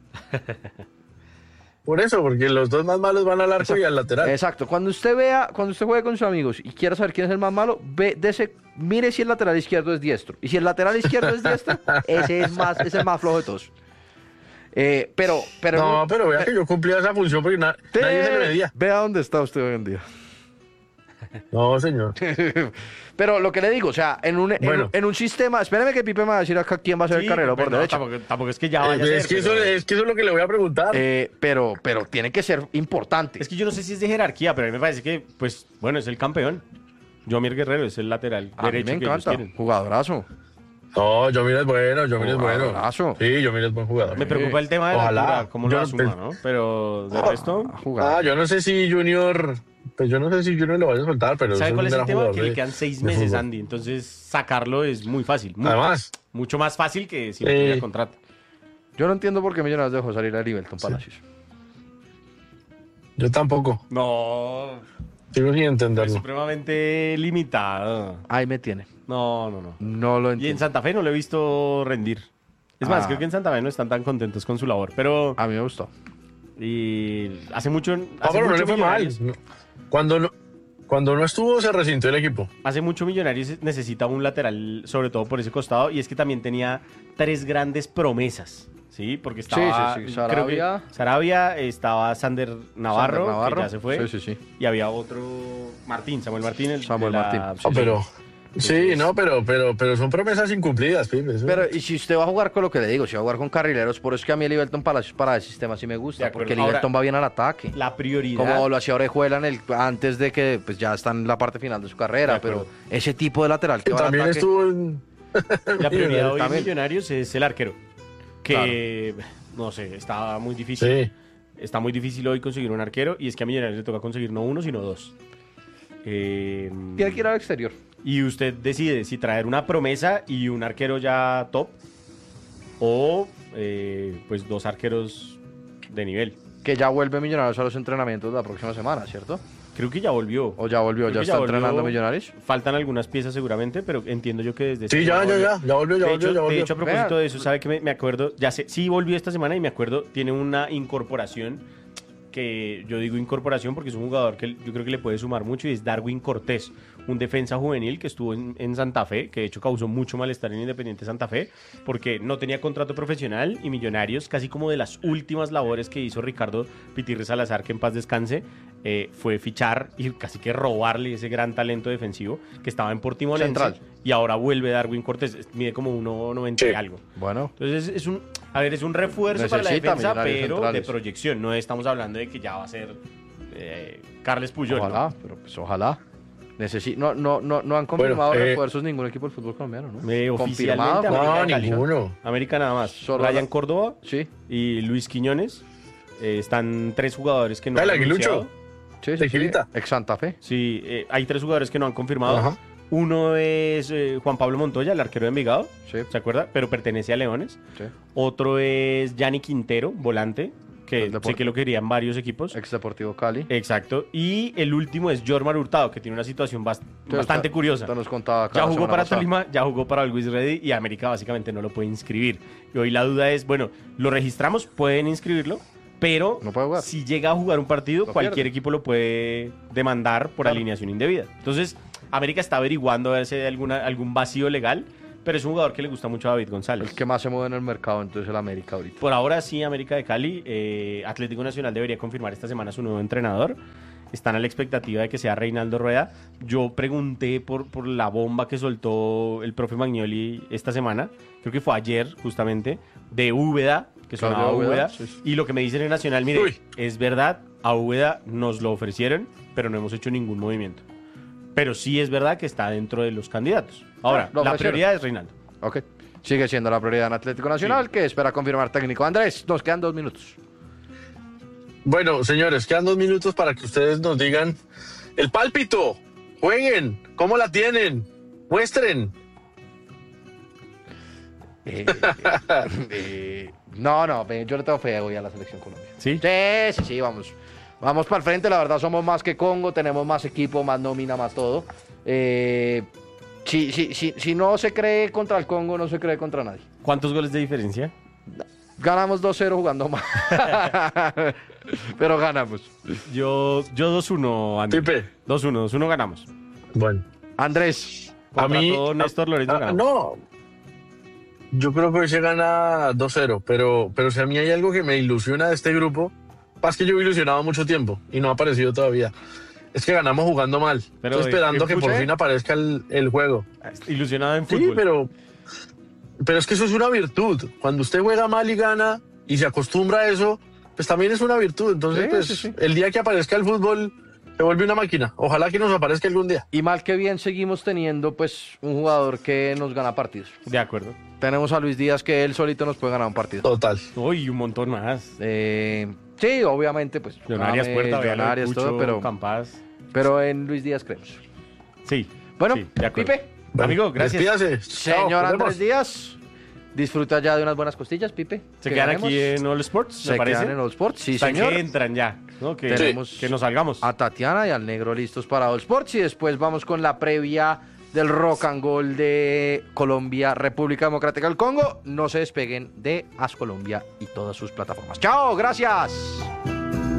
Speaker 3: Por eso, porque los dos más malos van al arco y al lateral.
Speaker 2: Exacto. Cuando usted vea, cuando usted juegue con sus amigos y quiera saber quién es el más malo, ve, dese, mire si el lateral izquierdo es diestro. Y si el lateral izquierdo es diestro, ese es más, ese es el más flojo de todos. Eh, pero, pero
Speaker 3: No, pero vea que yo cumplía esa función porque na-
Speaker 2: Te-
Speaker 3: nadie se le medía.
Speaker 2: Vea dónde está usted hoy en día.
Speaker 3: No, señor.
Speaker 2: Pero lo que le digo, o sea, en un, en,
Speaker 3: Bueno.
Speaker 2: en un sistema, espéreme que Pipe me va a decir acá quién va a ser
Speaker 1: Sí,
Speaker 2: el carrero por
Speaker 1: pero no,
Speaker 2: derecha.
Speaker 1: Tampoco, tampoco es que ya vaya a
Speaker 3: Eh,
Speaker 1: ser,
Speaker 3: es, que
Speaker 1: pero-
Speaker 3: eso, es que eso es lo que le voy a preguntar.
Speaker 2: Eh, pero, pero tiene que ser importante.
Speaker 1: Es que yo no sé si es de jerarquía, pero a mí me parece que, pues, bueno, es el campeón. Yomir Guerrero es el lateral
Speaker 2: A mí
Speaker 1: derecho
Speaker 2: me
Speaker 1: que ellos
Speaker 2: encanta,
Speaker 1: quieren.
Speaker 2: jugadorazo.
Speaker 3: No, yo es bueno, yo es bueno.
Speaker 2: Jugadorazo.
Speaker 3: Sí, yo es buen jugador.
Speaker 1: Me preocupa el tema de
Speaker 3: Ojalá.
Speaker 1: la altura, cómo
Speaker 3: Yo
Speaker 1: lo
Speaker 3: no-
Speaker 1: asuma, ¿no? Pero de resto,
Speaker 2: Ah, jugador.
Speaker 3: Ah, yo no sé si Junior, pues yo no sé si Junior lo vaya a soltar, pero
Speaker 1: ¿sabe
Speaker 3: es
Speaker 1: cuál
Speaker 3: un
Speaker 1: es el
Speaker 3: gran
Speaker 1: tema?
Speaker 3: jugador
Speaker 1: Que le
Speaker 3: de-
Speaker 1: quedan seis
Speaker 3: de
Speaker 1: meses,
Speaker 3: fútbol.
Speaker 1: Andy. Entonces, sacarlo es muy fácil. Muy-
Speaker 3: Además,
Speaker 1: mucho más fácil que si no
Speaker 3: Sí.
Speaker 1: tuviera contrato.
Speaker 2: Yo no entiendo por qué Millonarios dejó salir a Livelton Palacios.
Speaker 3: yo tampoco.
Speaker 1: No,
Speaker 3: Sigo sin
Speaker 1: es
Speaker 3: entenderlo.
Speaker 1: supremamente limitado.
Speaker 2: Ahí me tiene.
Speaker 1: No, no, no.
Speaker 2: No lo
Speaker 1: Y en
Speaker 2: entiendo.
Speaker 1: Santa Fe no lo he visto rendir. Es más,
Speaker 2: Ah.
Speaker 1: creo que en Santa Fe no están tan contentos con su labor. Pero
Speaker 2: A mí me gustó.
Speaker 1: y hace mucho,
Speaker 3: No,
Speaker 1: hace
Speaker 3: pero no
Speaker 1: mucho
Speaker 3: le fue mal.
Speaker 1: Millonarios,
Speaker 3: No. Cuando no, cuando no estuvo, se resintió el equipo.
Speaker 1: hace mucho Millonarios necesita un lateral, sobre todo por ese costado, y es que también tenía tres grandes promesas. Sí, porque estaba
Speaker 2: sí, sí.
Speaker 1: creo que
Speaker 2: Sarabia.
Speaker 1: Sarabia, estaba Sander Navarro,
Speaker 2: Sander Navarro.
Speaker 1: que ya se fue,
Speaker 2: Sí, sí, sí.
Speaker 1: y había otro Martín, Samuel Martín, el
Speaker 2: Samuel
Speaker 1: de la-
Speaker 2: Martín.
Speaker 3: No,
Speaker 1: sí,
Speaker 3: pero, sí,
Speaker 1: Entonces-
Speaker 3: no, pero, pero, pero son promesas incumplidas, Pipe. eso-
Speaker 2: Pero, y si usted va a jugar con lo que le digo, si va a jugar con carrileros, por eso es que a mí el Livelton Palacios para el sistema sí me
Speaker 1: De
Speaker 2: gusta,
Speaker 1: acuerdo.
Speaker 2: porque el
Speaker 1: Ahora-
Speaker 2: Livelton va bien al ataque.
Speaker 1: la prioridad.
Speaker 2: Como lo hacía Orejuela en el, antes de que pues ya está en la parte final de su carrera,
Speaker 1: De
Speaker 2: pero
Speaker 1: acuerdo.
Speaker 2: ese tipo de lateral que va al
Speaker 3: También
Speaker 2: ataque,
Speaker 3: estuvo en...
Speaker 1: La prioridad hoy en
Speaker 2: También.
Speaker 1: Millonarios es el arquero. Que, no sé, está muy difícil.
Speaker 3: Sí.
Speaker 1: Está muy difícil hoy conseguir un arquero. Y es que a Millonarios le toca conseguir no uno, sino dos. Eh,
Speaker 2: tiene que ir al exterior.
Speaker 1: y usted decide si traer una promesa y un arquero ya top. O, eh, pues, dos arqueros de nivel.
Speaker 2: Que ya vuelve Millonarios a los entrenamientos la próxima semana, ¿cierto?
Speaker 1: Creo que ya volvió.
Speaker 2: O ya volvió,
Speaker 1: Creo
Speaker 2: ya
Speaker 1: que
Speaker 2: está
Speaker 1: volvió.
Speaker 2: entrenando Millonarios.
Speaker 1: Faltan algunas piezas seguramente, pero entiendo yo que desde...
Speaker 3: Sí,
Speaker 1: esta
Speaker 3: ya,
Speaker 1: semana
Speaker 3: ya,
Speaker 1: volvió.
Speaker 3: ya, ya volvió, ya
Speaker 1: de,
Speaker 3: volvió,
Speaker 1: hecho,
Speaker 3: ya
Speaker 1: de
Speaker 3: volvió.
Speaker 1: hecho, a propósito
Speaker 2: Vean.
Speaker 1: de eso, ¿sabe que me, me acuerdo? Ya sé, sí volvió esta semana y me acuerdo, tiene una incorporación que yo digo incorporación porque es un jugador que yo creo que le puede sumar mucho y es Darwin Cortés, un defensa juvenil que estuvo en, en Santa Fe, que de hecho causó mucho malestar en Independiente Santa Fe porque no tenía contrato profesional y Millonarios, casi como de las últimas labores que hizo Ricardo Pitirre Salazar, que en paz descanse, eh, fue fichar y casi que robarle ese gran talento defensivo que estaba en Portimonense
Speaker 2: Central.
Speaker 1: y ahora vuelve Darwin Cortés, mide como uno noventa y
Speaker 3: Sí.
Speaker 1: algo.
Speaker 2: Bueno,
Speaker 1: Entonces es un, a ver, es un refuerzo para la
Speaker 2: Necesita
Speaker 1: defensa,
Speaker 2: Millonarios
Speaker 1: pero
Speaker 2: centrales.
Speaker 1: de proyección. No estamos hablando de que ya va a ser eh, Carles Puyol. ¿no?
Speaker 2: ojalá, pero pues ojalá. Necesi no, no, no, no han confirmado
Speaker 3: Bueno, eh,
Speaker 2: refuerzos ningún equipo del fútbol colombiano, ¿no?
Speaker 1: Eh,
Speaker 2: Confirmado.
Speaker 1: oficialmente,
Speaker 2: con-
Speaker 1: América
Speaker 3: No,
Speaker 1: de Cali.
Speaker 3: ninguno.
Speaker 1: América nada más.
Speaker 2: Solo
Speaker 1: Ryan
Speaker 2: la-
Speaker 1: Córdoba
Speaker 2: Sí,
Speaker 1: y Luis Quiñones. Eh, están tres jugadores que no
Speaker 3: El
Speaker 1: han
Speaker 3: aguilucho.
Speaker 1: anunciado.
Speaker 2: sí, sí, sí.
Speaker 3: Tequilita.
Speaker 2: Ex Santa Fe.
Speaker 1: Sí, eh, hay tres jugadores que no han confirmado.
Speaker 3: Ajá.
Speaker 1: Uno es eh, Juan Pablo Montoya, el arquero de Envigado,
Speaker 2: Sí,
Speaker 1: ¿se acuerda? Pero pertenece a Leones.
Speaker 2: sí.
Speaker 1: Otro es Yanni Quintero, volante, que
Speaker 2: El Deporte.
Speaker 1: sé que lo querían varios equipos.
Speaker 2: Ex Deportivo Cali.
Speaker 1: Exacto. Y el último es Jormar Hurtado, que tiene una situación bast- bastante
Speaker 2: Usted-
Speaker 1: curiosa.
Speaker 2: usted nos contaba acá
Speaker 1: Ya
Speaker 2: la
Speaker 1: jugó
Speaker 2: semana
Speaker 1: para
Speaker 2: pasada.
Speaker 1: Tolima, ya jugó para Always Ready y América básicamente no lo puede inscribir. Y hoy la duda es, bueno, lo registramos, pueden inscribirlo, pero
Speaker 2: No puede jugar.
Speaker 1: si llega a jugar un partido,
Speaker 2: Lo
Speaker 1: cualquier
Speaker 2: pierde.
Speaker 1: equipo lo puede demandar por
Speaker 2: Claro.
Speaker 1: alineación indebida. Entonces, América está averiguando a ver si hay alguna, algún vacío legal, pero es un jugador que le gusta mucho a David González.
Speaker 2: El que más se mueve en el mercado, entonces el América ahorita.
Speaker 1: Por ahora sí, América de Cali. eh, Atlético Nacional debería confirmar esta semana su nuevo entrenador. Están a la expectativa de que sea Reinaldo Rueda. Yo pregunté por, por la bomba que soltó el profe Magnoli esta semana, creo que fue ayer justamente, de Úbeda, que
Speaker 2: Claudio
Speaker 1: sonaba
Speaker 2: Úbeda,
Speaker 1: Úbeda.
Speaker 2: sí, sí.
Speaker 1: Y lo que me dicen en Nacional, mire,
Speaker 3: Uy.
Speaker 1: es verdad, a Úbeda nos lo ofrecieron, pero no hemos hecho ningún movimiento. Pero sí es verdad que está dentro de los candidatos. Ahora,
Speaker 2: Lo
Speaker 1: la
Speaker 2: ofrecieron.
Speaker 1: prioridad es Reinaldo.
Speaker 2: Ok. Sigue siendo la prioridad en Atlético Nacional, que espera confirmar técnico. Andrés, nos quedan dos minutos.
Speaker 3: Bueno, señores, quedan dos minutos para que ustedes nos digan el pálpito. Jueguen. ¿Cómo la tienen? Muestren.
Speaker 2: Eh, eh, no, no, ve, yo le tengo fe hoy a la selección Colombia.
Speaker 1: ¿Sí?
Speaker 2: Sí, sí, sí, vamos. Vamos para el frente, la verdad somos más que Congo, tenemos más equipo, más nómina, más todo. Eh, si, si, si, si no se cree contra el Congo, no se cree contra nadie.
Speaker 1: ¿Cuántos goles de diferencia?
Speaker 2: Ganamos dos cero jugando mal. Pero ganamos.
Speaker 1: Yo, yo dos uno, Andy.
Speaker 3: Pipe.
Speaker 1: dos uno, dos uno ganamos.
Speaker 3: Bueno.
Speaker 2: Andrés,
Speaker 3: A
Speaker 1: Contra
Speaker 3: mí.
Speaker 1: todo Néstor Lorenzo
Speaker 3: ah,
Speaker 1: ganamos.
Speaker 3: no. Yo creo que hoy se gana dos cero, pero, pero si a mí hay algo que me ilusiona de este grupo, es que yo he ilusionado mucho tiempo y no ha aparecido todavía. Es que ganamos jugando mal.
Speaker 1: Pero,
Speaker 3: Estoy esperando
Speaker 1: ¿en
Speaker 3: que por
Speaker 1: fútbol?
Speaker 3: fin aparezca el, el juego.
Speaker 1: Ilusionado en
Speaker 3: Sí,
Speaker 1: fútbol.
Speaker 3: pero, pero es que eso es una virtud. Cuando usted juega mal y gana y se acostumbra a eso, pues también es una virtud. Entonces,
Speaker 2: Sí,
Speaker 3: pues,
Speaker 2: sí, sí.
Speaker 3: el día que aparezca el fútbol, se vuelve una máquina. Ojalá que nos aparezca algún día.
Speaker 2: y mal que bien seguimos teniendo pues un jugador que nos gana partidos.
Speaker 1: De acuerdo.
Speaker 2: Tenemos a Luis Díaz que él solito nos puede ganar un partido.
Speaker 3: Total.
Speaker 1: Uy, un montón más.
Speaker 2: Eh, sí, obviamente, pues.
Speaker 1: John Arias,
Speaker 2: James,
Speaker 1: Puerta,
Speaker 2: John
Speaker 1: Bayano,
Speaker 2: Arias,
Speaker 1: Pucho,
Speaker 2: todo, pero,
Speaker 1: Campas.
Speaker 2: pero en Luis Díaz creemos.
Speaker 1: Sí.
Speaker 2: Bueno,
Speaker 1: sí, de acuerdo.
Speaker 2: Pipe.
Speaker 1: Amigo, gracias.
Speaker 3: Despídase. Chao,
Speaker 2: Señor
Speaker 3: nos
Speaker 2: Andrés
Speaker 3: vemos.
Speaker 2: Díaz, disfruta ya de unas buenas costillas, Pipe.
Speaker 1: Se
Speaker 2: que
Speaker 1: quedan
Speaker 2: ganemos.
Speaker 1: aquí en All Sports,
Speaker 2: Se
Speaker 1: me parece.
Speaker 2: quedan en All Sports, sí,
Speaker 1: Hasta
Speaker 2: señor.
Speaker 1: que entran ya, ¿no? Que,
Speaker 2: Tenemos
Speaker 1: que nos salgamos.
Speaker 2: a Tatiana y al Negro listos para All Sports y después vamos con la previa del Rock and Gold de Colombia, República Democrática del Congo. No se despeguen de As Colombia y todas sus plataformas. ¡Chao! ¡Gracias!